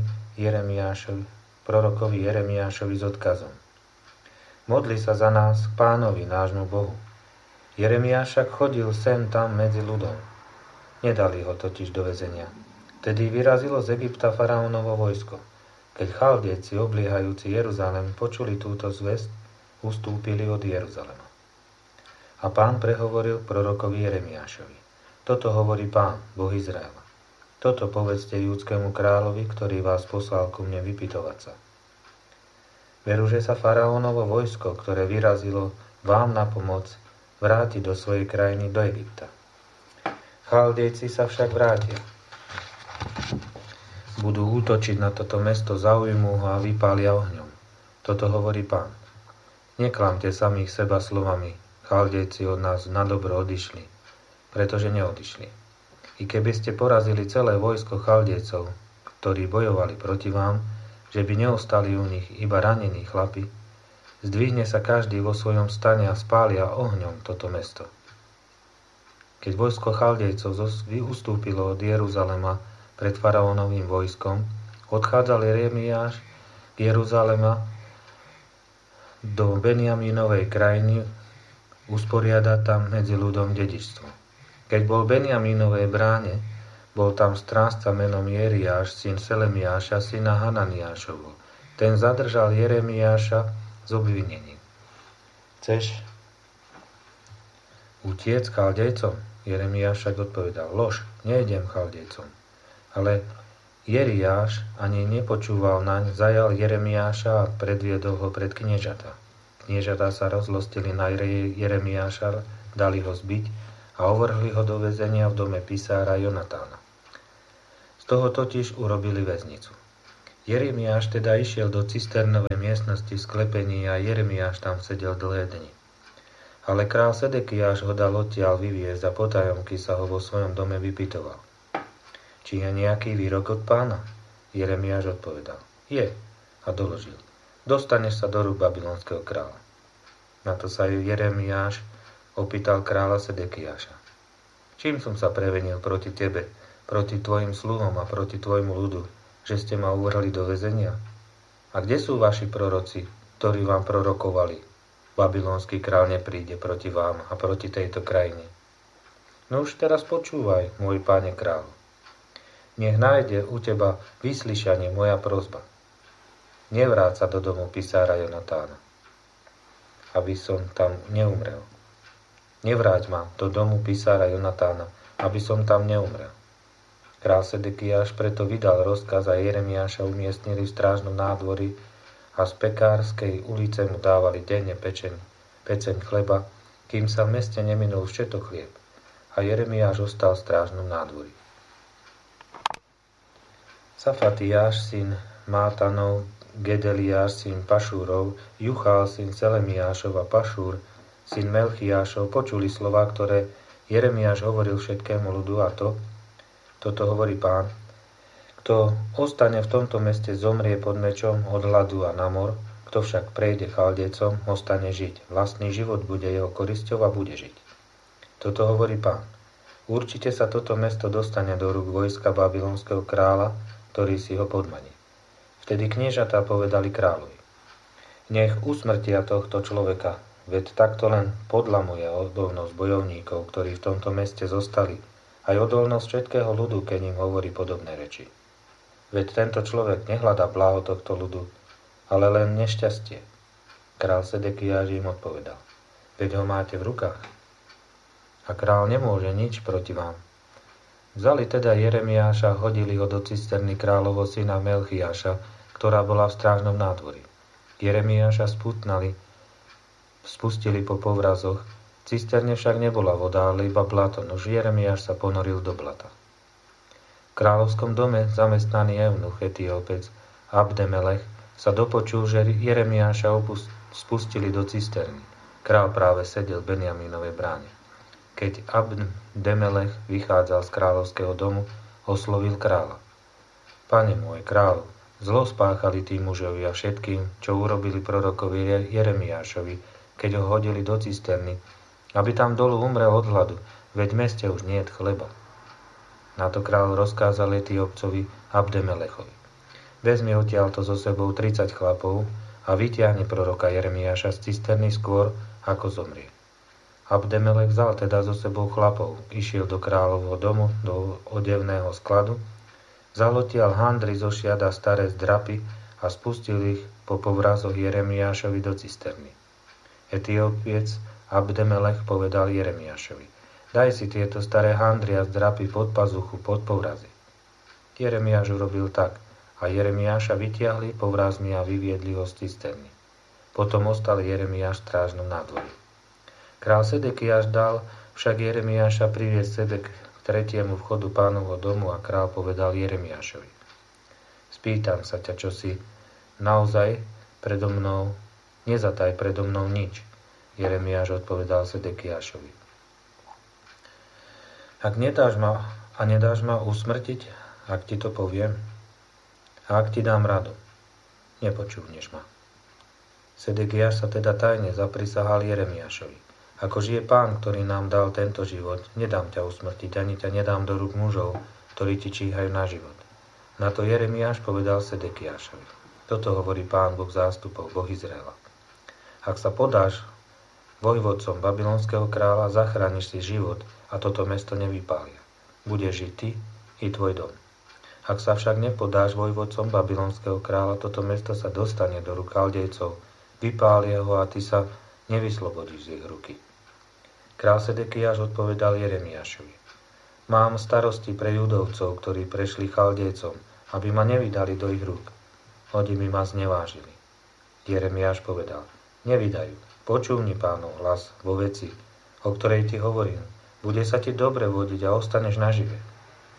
Jeremiášovi s odkazom. Modli sa za nás k Pánovi, nášmu Bohu. Jeremiáš však chodil sem tam medzi ľudom. Nedali ho totiž do väzenia. Vtedy vyrazilo z Egypta faraónovo vojsko. Keď Chaldejci obliehajúci Jeruzalem počuli túto zvesť, ustúpili od Jeruzalema. A Pán prehovoril prorokovi Jeremiášovi. Toto hovorí Pán, Boh Izraela. Toto povedzte júdskému kráľovi, ktorý vás poslal ku mne vypytovať sa. Veru, že sa faraónovo vojsko, ktoré vyrazilo vám na pomoc, vráti do svojej krajiny, do Egypta. Chaldejci sa však vrátia. Budú útočiť na toto mesto, zaujmú ho a vypália ohňom. Toto hovorí Pán. Neklamte samých seba slovami, Chaldejci od nás na dobro odišli, pretože neodišli. I keby ste porazili celé vojsko Chaldejcov, ktorí bojovali proti vám, že by neostali u nich iba ranení chlapi, zdvihne sa každý vo svojom stane a spália ohňom toto mesto. Keď vojsko Chaldejcov ustúpilo od Jeruzalema pred faraónovým vojskom, odchádzal Jeremiáš k Jeruzalema do Benjamínovej krajiny usporiadať tam medzi ľudom dedičstvo. Keď bol v Benjamínovej bráne, bol tam strážca menom Jeriáš, syn Selemiáša, syna Hananiášovho. Ten zadržal Jeremiáša s obvinením. Chceš utiec Chaldejcom? Jeremiáš však odpovedal, lož, nejdem Chaldejcom. Ale Jeriáš ani nepočúval naň, zajal Jeremiáša a predviedol ho pred kniežata. Kniežata sa rozlostili na Jeremiáša, dali ho zbiť a uvrhli ho do väzenia v dome písára Jonatána. Z toho totiž urobili väznicu. Jeremiáš teda išiel do cisternovej miestnosti v sklepení a Jeremiáš tam sedel dlhé dni. Ale král Sedekiáš ho dal odtiaľ vyviesť a potajomky sa ho vo svojom dome vypytoval. Či je nejaký výrok od pána? Jeremiáš odpovedal. Je. A doložil. Dostaneš sa do rúk babylonského kráľa. Na to sa Jeremiáš opýtal kráľa Sedekiáša. Čím som sa previnil proti tebe, proti tvojim sluhom a proti tvojmu ľudu, že ste ma uvrhli do väzenia? A kde sú vaši proroci, ktorí vám prorokovali? Babylonský kráľ nepríde proti vám a proti tejto krajine. No už teraz počúvaj, môj páne kráľ. Nech nájde u teba vyslyšanie moja prosba. Nevráť sa do domu pisára Jonatána, aby som tam neumrel. Nevráť ma do domu pisára Jonatána, aby som tam neumrel. Král Sedekiáš preto vydal rozkaz a Jeremiáša umiestnili v strážnom nádvorí a z Pekárskej ulice mu dávali denne peceň chleba, kým sa v meste neminul všetok chlieb. A Jeremiáš ostal v strážnom nádvorí. Safatiáš, syn Mátanov, Gedeliáš, syn Pašúrov, Juchál, syn Selemiášov a Pašúr, syn Melchiášov, počuli slová, ktoré Jeremiáš hovoril všetkému ľudu a toto hovorí Pán. Kto ostane v tomto meste, zomrie pod mečom od hladu a na mor, kto však prejde Chaldejcom, ostane žiť. Vlastný život bude jeho korisťou a bude žiť. Toto hovorí Pán. Určite sa toto mesto dostane do rúk vojska babylonského kráľa, ktorý si ho podmaní. Vtedy kniežatá povedali kráľovi. Nech usmrtia tohto človeka, veď takto len podlamuje odolnosť bojovníkov, ktorí v tomto meste zostali, aj odolnosť všetkého ľudu, keď im hovorí podobné reči. Veď tento človek nehľadá blaho tohto ľudu, ale len nešťastie. Král Sedekiáš im odpovedal. Veď ho máte v rukách. A král nemôže nič proti vám. Vzali teda Jeremiáša, hodili ho do cisterny kráľovho syna Melchiáša, ktorá bola v strážnom nádvorí. Jeremiáša spustili po povrazoch, cisterne však nebola voda, ale iba blato, nož Jeremiáš sa ponoril do blata. V kráľovskom dome zamestnaný eunuch Etiópec Abdemelech sa dopočul, že Jeremiáša spustili do cisterny. Král práve sedel v Benjamínovej bráne. Keď Abdemelech vychádzal z kráľovského domu, oslovil kráľa. Pane môj kráľ, zlo spáchali tí mužovi a všetkým, čo urobili prorokovi Jeremiášovi, keď ho hodili do cisterny, aby tam dolu umrel od hladu, veď v meste už niet chleba. Na to kráľ rozkázal Etiópcovi Abdemelechovi. Vezmi odtiaľto so sebou 30 chlapov a vytiahne proroka Jeremiáša z cisterny skôr, ako zomrie. Abdemelech vzal teda so sebou chlapov, išiel do kráľovho domu, do odevného skladu, vzal odtiaľ handry zo šiat a staré zdrapy a spustil ich po povrazoch Jeremiášovi do cisterny. Etiópiec Abdemelech povedal Jeremiášovi. Daj si tieto staré handry a zdrapy pod pazuchu, pod povrazy. Jeremiáš urobil tak a Jeremiáša vytiahli povrazmi a vyviedli ho z cisterny. Potom ostal Jeremiáš v strážnom nádvorí. Král Sedekiáš dal však Jeremiáša priviesť sebe k tretiemu vchodu pánovho domu a král povedal Jeremiášovi. Spýtam sa ťa, čo si naozaj predo mnou, nezataj predo mnou nič. Jeremiáš odpovedal Sedekiášovi. Ak nedáš ma usmrtiť, ak ti to poviem, a ak ti dám radu, nepočúvneš ma. Sedekiáš sa teda tajne zaprisahal Jeremiášovi. Ako žije Pán, ktorý nám dal tento život, nedám ťa usmrtiť, ani ťa nedám do rúk mužov, ktorí ti číhajú na život. Na to Jeremiáš povedal Sedekiášovi. Toto hovorí Pán Boh zástupov, Boh Izraela. Ak sa podáš vojvodcom babylonského kráľa, zachrániš si život a toto mesto nevypália. Budeš žiť ty i tvoj dom. Ak sa však nepodáš vojvodcom babylonského kráľa, toto mesto sa dostane do rúk Chaldejcov, vypália ho a ty sa nevyslobodíš z ich ruky. Král Sedekiáš odpovedal Jeremiášovi. Mám starosti pre Judovcov, ktorí prešli Chaldejcom, aby ma nevydali do ich rúk. Oni mi ma znevážili. Jeremiáš povedal, nevydajú, počúvni Pánov hlas vo veci, o ktorej ti hovorím. Bude sa ti dobre vodiť a ostaneš nažive.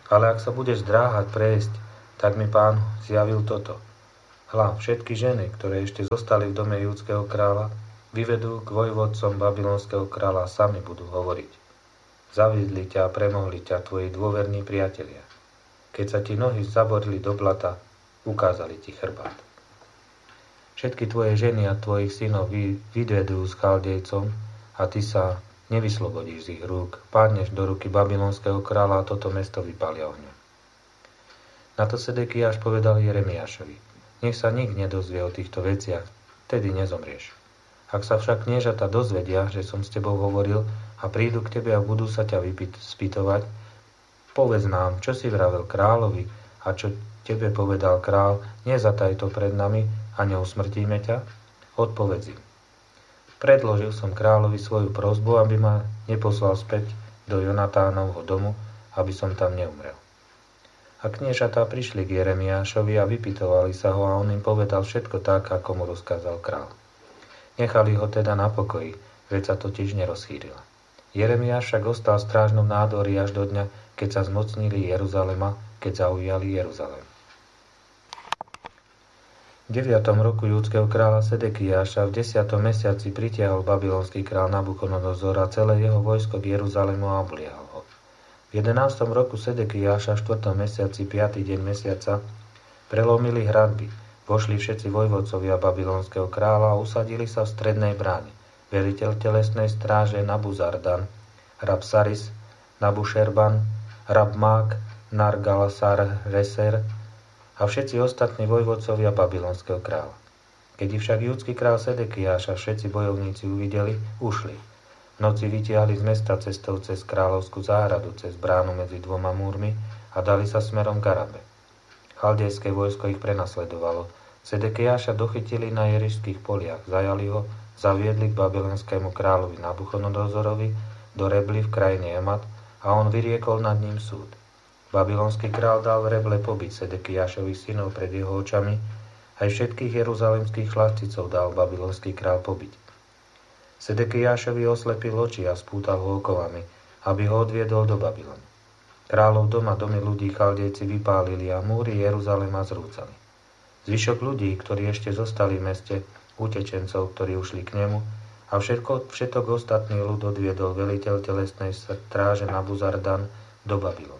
Ale ak sa budeš zdráhať prejsť, tak mi Pán zjavil toto. Hľa, všetky ženy, ktoré ešte zostali v dome judského kráľa, vyvedú k vojvodcom babylonského kráľa a sami budú hovoriť. Zaviedli ťa a premohli ťa tvoji dôverní priatelia. Keď sa ti nohy zaborili do blata, ukázali ti chrbát. Všetky tvoje ženy a tvojich synov vyvedú s Chaldejcom a ty sa nevyslobodíš z ich rúk, padneš do ruky babylonského kráľa a toto mesto vypália ohňom. Na to Sedekiáš povedal Jeremiášovi: Nech sa nik nedozvie o týchto veciach, tedy nezomrieš. Ak sa však kniežata dozvedia, že som s tebou hovoril a prídu k tebe a budú sa ťa spýtovať, povedz nám, čo si vravel kráľovi a čo tebe povedal král, nezataj to pred nami a neusmrtíme ťa? Odpovedz im. Predložil som kráľovi svoju prosbu, aby ma neposlal späť do Jonatánovho domu, aby som tam neumrel. A kniežatá prišli k Jeremiášovi a vypytovali sa ho a on im povedal všetko tak, ako mu rozkázal král. Nechali ho teda na pokoji, veď sa totiž nerozchýrila. Jeremiáš však ostal v strážnom nádvorí až do dňa, keď sa zmocnili Jeruzalema, keď zaujali Jeruzalem. V 9. roku judského kráľa Sedekiáša v 10. mesiaci pritiahol babylonský kráľ Nabuchodonozor a celé jeho vojsko k Jeruzalému a obliehal ho. V 11. roku Sedekiáša v 4. mesiaci 5. deň mesiaca prelomili hradby, vošli všetci vojvodcovia babylonského kráľa a usadili sa v strednej bráne. Veliteľ telesnej stráže Nabuzardan, Rabsaris, Nabušerban, Rabmák, Nargalasar-Reser a všetci ostatní vojvodcovia babylonského kráľa. Keď však judský kráľ Sedekiáš a všetci bojovníci uvideli, ušli. V noci vytiahli z mesta cestou cez kráľovskú záhradu, cez bránu medzi dvoma múrmi a dali sa smerom k Arabe. Chaldejské vojsko ich prenasledovalo. Sedekiáša dochytili na Jerišských poliach, zajali ho, zaviedli k babylonskému kráľovi Nabuchodonozorovi do Rebly v krajine Emat a on vyriekol nad ním súd. Babylonský král dal v Reble pobiť Sedekiášových synov pred jeho očami, aj všetkých jeruzalemských chlapcicov dal babylonský král pobiť. Sedekiášovi oslepil oči a spútal ho okovami, aby ho odviedol do Babylonu. Kráľov dom a domy ľudí Chaldejci vypálili a múry Jeruzalema zrúcali. Zvyšok ľudí, ktorí ešte zostali v meste, utečencov, ktorí ušli k nemu, a všetok ostatný ľud odviedol veliteľ telesnej stráže Nabuzardan do Babylonu.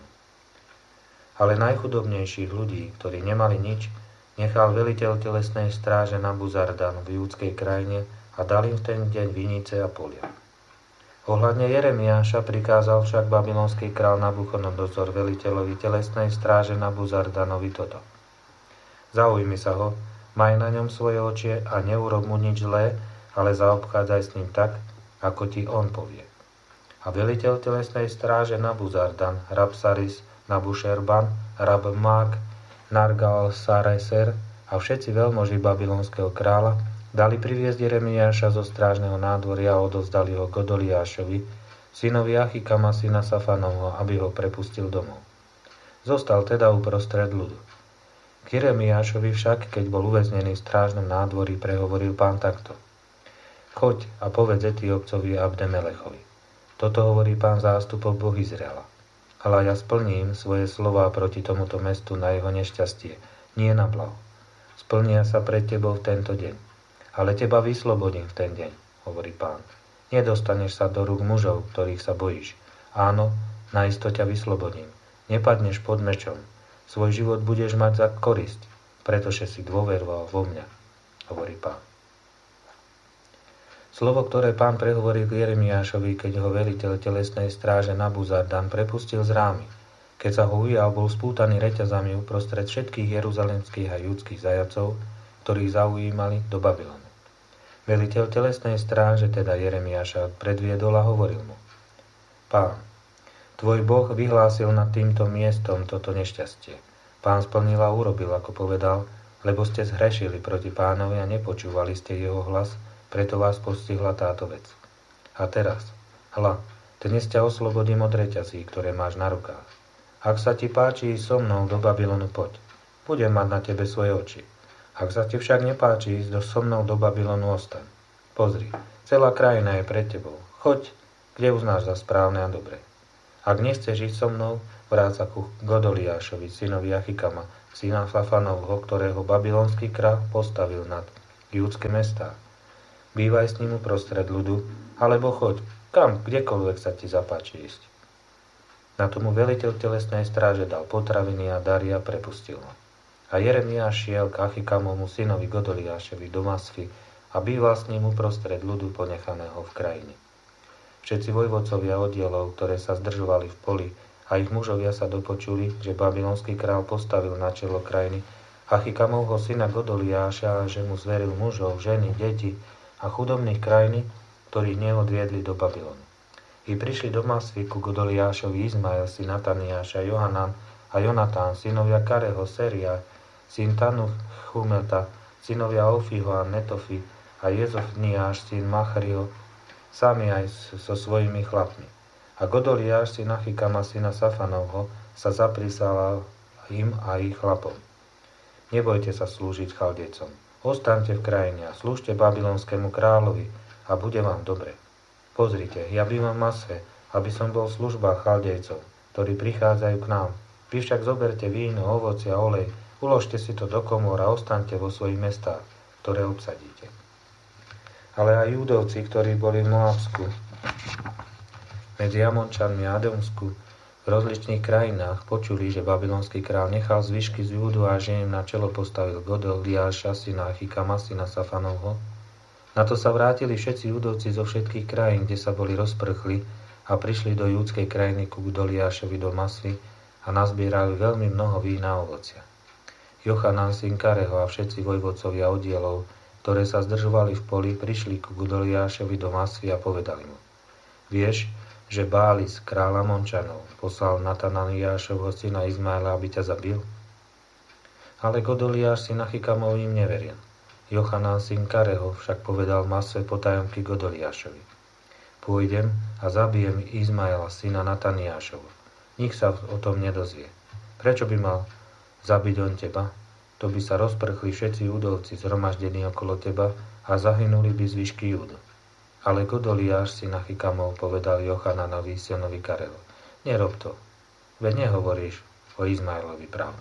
Ale najchudobnejších ľudí, ktorí nemali nič, nechal veliteľ telesnej stráže Nabuzardan v judskej krajine a dal im v ten deň vinice a polia. Ohľadne Jeremiáša prikázal však babylonský král Nabuchodonozor veliteľovi telesnej stráže Nabuzardanovi toto. Zaujmi sa ho, maj na ňom svoje oči a neurob mu nič zlé, ale zaobchádzaj s ním tak, ako ti on povie. A veliteľ telesnej stráže Nabuzardan, Rabsaris, Nabušerban, Rabmák, Nargal-Sareser a všetci veľmoži babylonského kráľa dali priviesť Jeremiáša zo strážneho nádvoria a odovzdali ho Godoliášovi, synovi Achikama, syna Safanovho, aby ho prepustil domov. Zostal teda uprostred ľudu. K Jeremiášovi však, keď bol uväznený v strážnom nádvorí, prehovoril Pán takto. Choď a povedz Etiópcovi Abdemelechovi. Toto hovorí Pán zástupov Boh Izraela. Ale ja splním svoje slová proti tomuto mestu na jeho nešťastie, nie na blaho. Splnia sa pred tebou v tento deň. Ale teba vyslobodím v ten deň, hovorí Pán. Nedostaneš sa do rúk mužov, ktorých sa bojíš. Áno, naisto ťa vyslobodím. Nepadneš pod mečom. Svoj život budeš mať za korisť, pretože si dôveroval vo mňa, hovorí Pán. Slovo, ktoré Pán prehovoril k Jeremiášovi, keď ho veliteľ telesnej stráže Nabuzardan prepustil z rámy, keď sa ho ujal, bol spútaný reťazami uprostred všetkých jeruzalemských a judských zajacov, ktorých zaujímali do Babylonu. Veliteľ telesnej stráže, teda Jeremiáša, predviedol a hovoril mu: Pán, tvoj Boh vyhlásil nad týmto miestom toto nešťastie. Pán splnil a urobil, ako povedal, lebo ste zhrešili proti Pánovi a nepočúvali ste jeho hlas, preto vás postihla táto vec. A teraz, hľa, dnes ťa oslobodím od reťazí, ktoré máš na rukách. Ak sa ti páči ísť so mnou do Babylonu, poď. Budem mať na tebe svoje oči. Ak sa ti však nepáči ísť so mnou do Babylonu, ostaň. Pozri, celá krajina je pred tebou. Choď, kde uznáš za správne a dobré. Ak nechceš ísť so mnou, vráca ku Godoliášovi, synovi Achikama, syna Safanovho, ktorého babylonský kráľ postavil nad judské mestá. Bývaj s ním uprostred ľudu, alebo choď, kam, kdekoľvek sa ti zapáči ísť. Na tomu veliteľ telesnej stráže dal potraviny a dary a prepustil ho. A Jeremiáš šiel k Achikamovmu synovi Godoliášovi do Masfy a býval s ním uprostred ľudu ponechaného v krajine. Všetci vojvodcovia oddielov, ktoré sa zdržovali v poli, a ich mužovia sa dopočuli, že babylonský král postavil na čelo krajiny Achikamovho syna Godoliáša a že mu zveril mužov, ženy, deti a chudobných krajiny, ktorých neodviedli do Babylonu. I prišli do Masfy ku Godoliášovi Izmael, syn Nataniáša, Johanan a Jonatán, synovia Kareho, Seria, syn Tanuchumeta, synovia Ofiho a Netofi a Jezofniáš, syn Machrio, sami aj so svojimi chlapmi. A Godoliáš, syn Achikama, syna Safanovho, sa zaprísal im a ich chlapom. Nebojte sa slúžiť Chaldejcom. Ostaňte v krajine a slúžte babylonskému kráľovi a bude vám dobre. Pozrite, ja bývam v Masfe, aby som bol v službách Chaldejcov, ktorí prichádzajú k nám. Vy však zoberte víno, ovocie a olej, uložte si to do komôr a ostaňte vo svojich mestách, ktoré obsadíte. Ale aj Júdovci, ktorí boli v Moabsku, medzi Amončanmi a Edomsku v rozličných krajinách počuli, že babylonský král nechal zvyšky z Júdu a že im na čelo postavil Godoliáša, syna Achikama, syna Safanovho. Na to sa vrátili všetci Júdovci zo všetkých krajín, kde sa boli rozprchli a prišli do júdskej krajiny ku Godoliášovi do Masvy a nazbierali veľmi mnoho vína a ovocia. Jochanan, syn Kareho a všetci vojvodcovia oddielov, ktoré sa zdržovali v poli, prišli ku Godoliášovi do Masvy a povedali mu: Vieš, že Bális, kráľa Mončanov, poslal Nataniášovho syna Izmaela, aby ťa zabil? Ale Godoliáš, syn Achikamov, im neveril. Jochanan, syn Kareho, však povedal Masve potajomky Godoliášovi: Pôjdem a zabijem Izmaela, syna Nataniášovho. Nik sa o tom nedozvie. Prečo by mal zabiť on teba? To by sa rozprchli všetci Júdovci zhromaždení okolo teba a zahynuli by zvyšky Júdu. Ale Godoliáš, syn Achikamov, povedal Jochananovi, synovi Kareho: Nerob to, veď nehovoríš o Izmaelovi pravdu.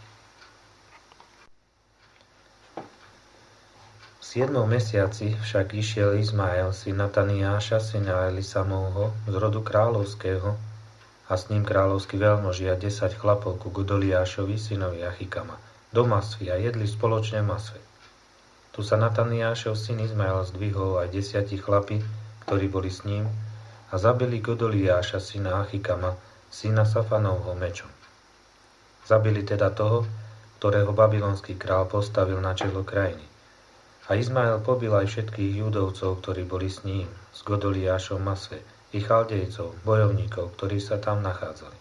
V 7. mesiaci však išiel Izmael, syn Nataniáša, syna Elisamovho, z rodu kráľovského, a s ním kráľovský veľmoži a 10 chlapov ku Godoliášovi, synovi Achikama, do Masvy a jedli spoločne v Masve. Tu sa Nataniášov syn Izmael zdvihol aj 10 chlapi, ktorí boli s ním, a zabili Godoliáša, syna Achikama, syna Safanovho, mečom. Zabili teda toho, ktorého babylonský král postavil na čelo krajiny. A Izmael pobil aj všetkých Júdovcov, ktorí boli s ním, s Godoliášom v Masve, i Chaldejcov, bojovníkov, ktorí sa tam nachádzali.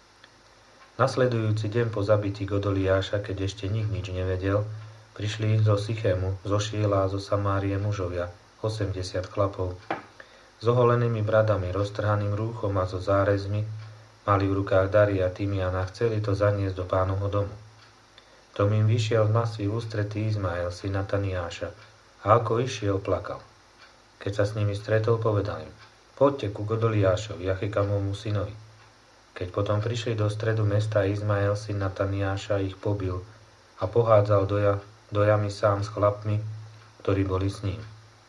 Nasledujúci deň po zabití Godoliáša, keď ešte nik nič nevedel, prišli zo Sychému, zo Šíla a zo Samárie mužovia, 80 chlapov, s oholenými bradami, roztrhaným rúchom a so zárezmi, mali v rukách dary a tymiana, chceli to zaniesť do Pánovho domu. Tom im vyšiel z Masvy ústretí Izmael, syn Nataniáša, a ako išiel, plakal. Keď sa s nimi stretol, povedal im: Poďte ku Godoliášovi, Achikamovmu synovi. Keď potom prišli do stredu mesta, Izmael, syn Nataniáša, ich pobil a pohádzal do jamy sám s chlapmi, ktorí boli s ním.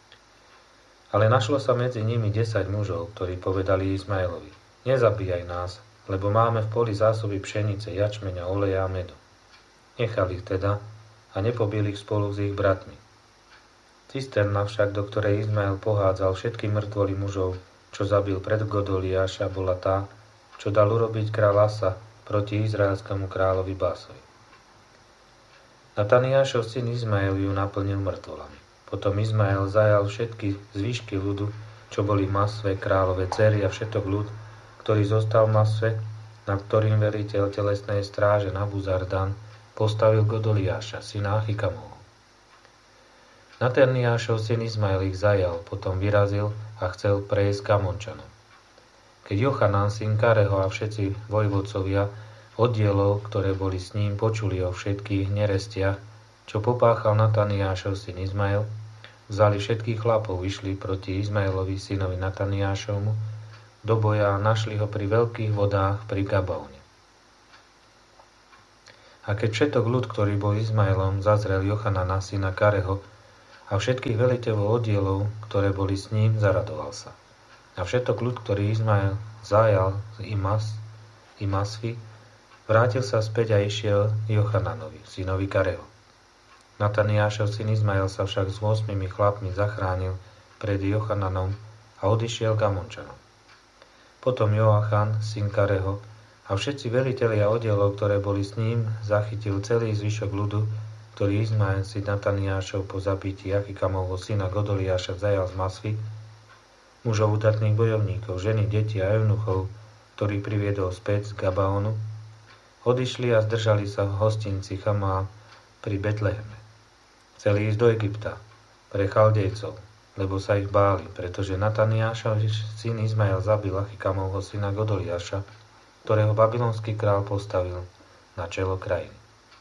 Ale našlo sa medzi nimi 10 mužov, ktorí povedali Izmaelovi: Nezabíjaj nás, lebo máme v poli zásoby pšenice, jačmeňa, oleja a medu. Nechali ich teda a nepobili ich spolu s ich bratmi. Cisterna však, do ktorej Izmael pohádzal všetky mŕtvoly mužov, čo zabil pred Godoliáša, bola tá, čo dal urobiť kráľ Asa proti izraelskému kráľovi Básovi. Nataniášov syn Izmael ju naplnil mŕtvolami. Potom Izmael zajal všetky zvyšky ľudu, čo boli v Masve, kráľové dcery a všetok ľud, ktorý zostal v Masve, na ktorým veliteľ telesnej stráže Nabuzardan postavil Godoliáša, syna Achikamovho. Nataniášov syn Izmael ich zajal, potom vyrazil a chcel prejsť k Amončanom. Keď Jochanan, syn Kareho a všetci vojvodcovia oddielov, ktoré boli s ním, počuli o všetkých nerestiach, čo popáchal Nataniášov syn Izmael, vzali všetkých chlapov, išli proti Izmaelovi, synovi Nataniášovmu, do boja a našli ho pri veľkých vodách pri Gabaone. A keď všetok ľud, ktorý bol Izmaelom, zazrel Jochanana, syna Kareho, a všetkých veliteľov oddielov, ktoré boli s ním, zaradoval sa. A všetok ľud, ktorý Izmael zajal z Imasvy, vrátil sa späť a išiel Jochananovi, synovi Kareho. Nataniášov syn Izmael sa však s 8 chlapmi zachránil pred Jochananom a odišiel k Amončanom. Potom Joachan, syn Kareho, a všetci velitelia oddielov, ktoré boli s ním, zachytil celý zvyšok ľudu, ktorý Izmael, syn Nataniášov, po zabití Achikamovho syna Godoliáša zajal z Masvy, mužov udatných bojovníkov, ženy, deti a eunuchov, ktorý priviedol späť z Gabaonu, odišli a zdržali sa v hostinci Chamá pri Betleheme. Chceli ísť do Egypta, pre Chaldejcov, lebo sa ich báli, pretože Nataniášov syn Izmael zabil Achikamovho syna Godoliáša, ktorého babylonský král postavil na čelo krajiny.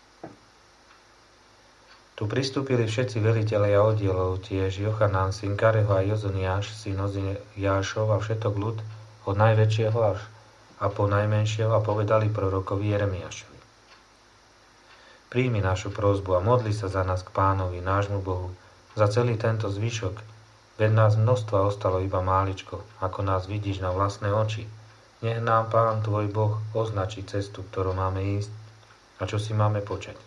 Tu pristúpili všetci velitelia oddielov, tiež Jochanan, syn Kareho a Jozoniáš, syn Oziášov a všetok ľud, od najväčšieho až a po najmenšieho, a povedali prorokovi Jeremiášovi: Príjmi našu prosbu a modli sa za nás k Pánovi, nášmu Bohu, za celý tento zvyšok, veď nás množstva ostalo iba máličko, ako nás vidíš na vlastné oči. Nech nám Pán tvoj Boh označí cestu, ktorú máme ísť a čo si máme počať.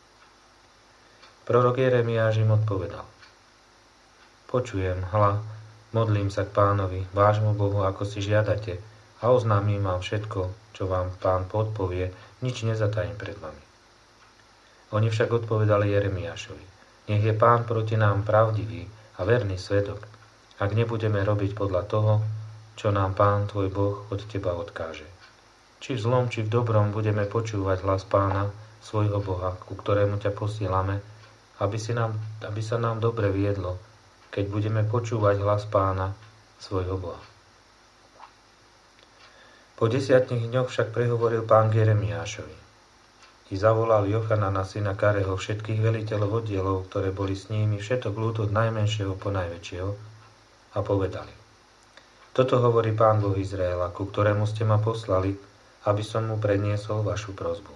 Prorok Jeremiáš im odpovedal: Počujem, hľa, modlím sa k Pánovi, vášmu Bohu, ako si žiadate, a oznámim vám všetko, čo vám Pán podpovie, nič nezatajím pred vami. Oni však odpovedali Jeremiášovi: Nech je Pán proti nám pravdivý a verný svedok, ak nebudeme robiť podľa toho, čo nám Pán tvoj Boh od teba odkáže. Či v zlom, či v dobrom budeme počúvať hlas Pána, svojho Boha, ku ktorému ťa posílame, aby sa nám dobre viedlo, keď budeme počúvať hlas Pána, svojho Boha. Po 10 dňoch však prehovoril Pán k Jeremiášovi. I zavolal Jochanana, syna Kareho, všetkých veliteľov oddielov, ktoré boli s nimi, všetok ľud od najmenšieho po najväčšieho, a povedali: Toto hovorí Pán Boh Izraela, ku ktorému ste ma poslali, aby som mu predniesol vašu prosbu.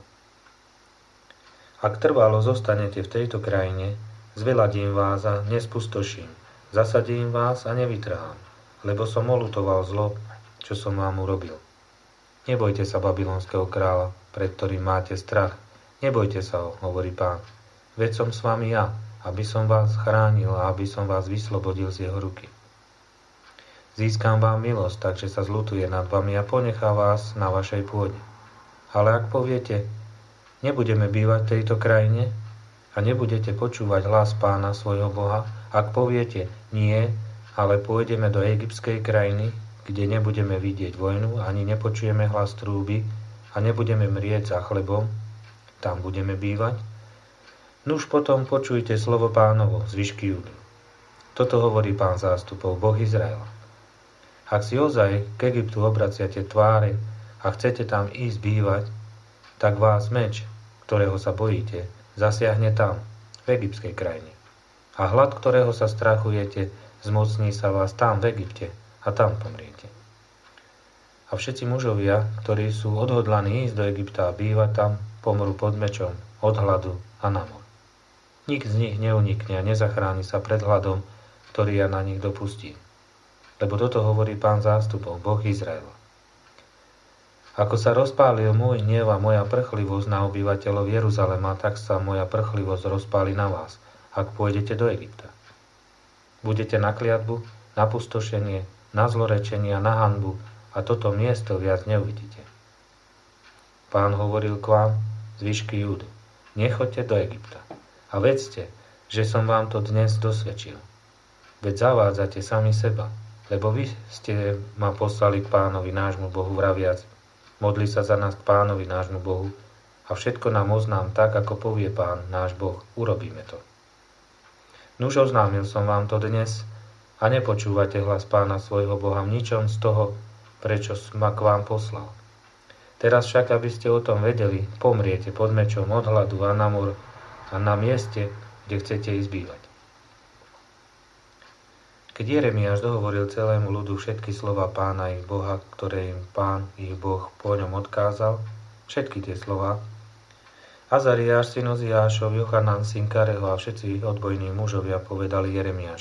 Ak trvalo zostanete v tejto krajine, zveladím vás a nespustoším, zasadím vás a nevytrhám, lebo som oľutoval zlo, čo som vám urobil. Nebojte sa babylonského kráľa, pred ktorým máte strach. Nebojte sa ho, hovorí Pán. Veď som s vami ja, aby som vás chránil a aby som vás vyslobodil z jeho ruky. Získam vám milosť, takže sa zľutuje nad vami a ponechá vás na vašej pôde. Ale ak poviete: Nebudeme bývať v tejto krajine a nebudete počúvať hlas Pána svojho Boha, ak poviete: Nie, ale pôjdeme do egyptskej krajiny, kde nebudeme vidieť vojnu, ani nepočujeme hlas trúby a nebudeme mrieť za chlebom, tam budeme bývať. Nuž potom počujte slovo Pánovo, zvyšky Júdy. Toto hovorí Pán zástupov, Boh Izraela. Ak si ozaj k Egyptu obraciate tváre a chcete tam ísť bývať, tak vás meč, ktorého sa bojíte, zasiahne tam, v egyptskej krajine. A hlad, ktorého sa strachujete, zmocní sa vás tam, v Egypte, a tam pomriete. A všetci mužovia, ktorí sú odhodlaní ísť do Egypta a bývať tam, pomrú pod mečom, od hladu a na mor. Nik z nich neunikne a nezachráni sa pred hladom, ktorý ja na nich dopustím. Lebo toto hovorí Pán zástupov, Boh Izraela. Ako sa rozpálil môj hnev a moja prchlivosť na obyvateľov Jeruzalema, tak sa moja prchlivosť rozpáli na vás, ak pôjdete do Egypta. Budete na kliatbu, na pustošenie, na zlorečenie a na hanbu, a toto miesto viac neuvidíte. Pán hovoril k vám, zvyšky Júdy: Nechoďte do Egypta. A vedzte, že som vám to dnes dosvedčil. Veď zavádzate sami seba, lebo vy ste ma poslali k Pánovi nášmu Bohu vraviac: Modli sa za nás k Pánovi nášmu Bohu a všetko nám oznám tak, ako povie Pán náš Boh, urobíme to. Nuž oznámil som vám to dnes a nepočúvate hlas Pána svojho Boha v ničom z toho, prečo ma k vám poslal. Teraz však, aby ste o tom vedeli, pomriete pod mečom od hladu a na mor a na mieste, kde chcete ísť bývať. Keď Jeremiáš dohovoril celému ľudu všetky slova Pána ich Boha, ktoré im Pán ich Boh po ňom odkázal, všetky tie slova, Azariáš, syn Oziášov, Jochanan, syn Kareho a všetci odbojní mužovia povedali Jeremiášovi: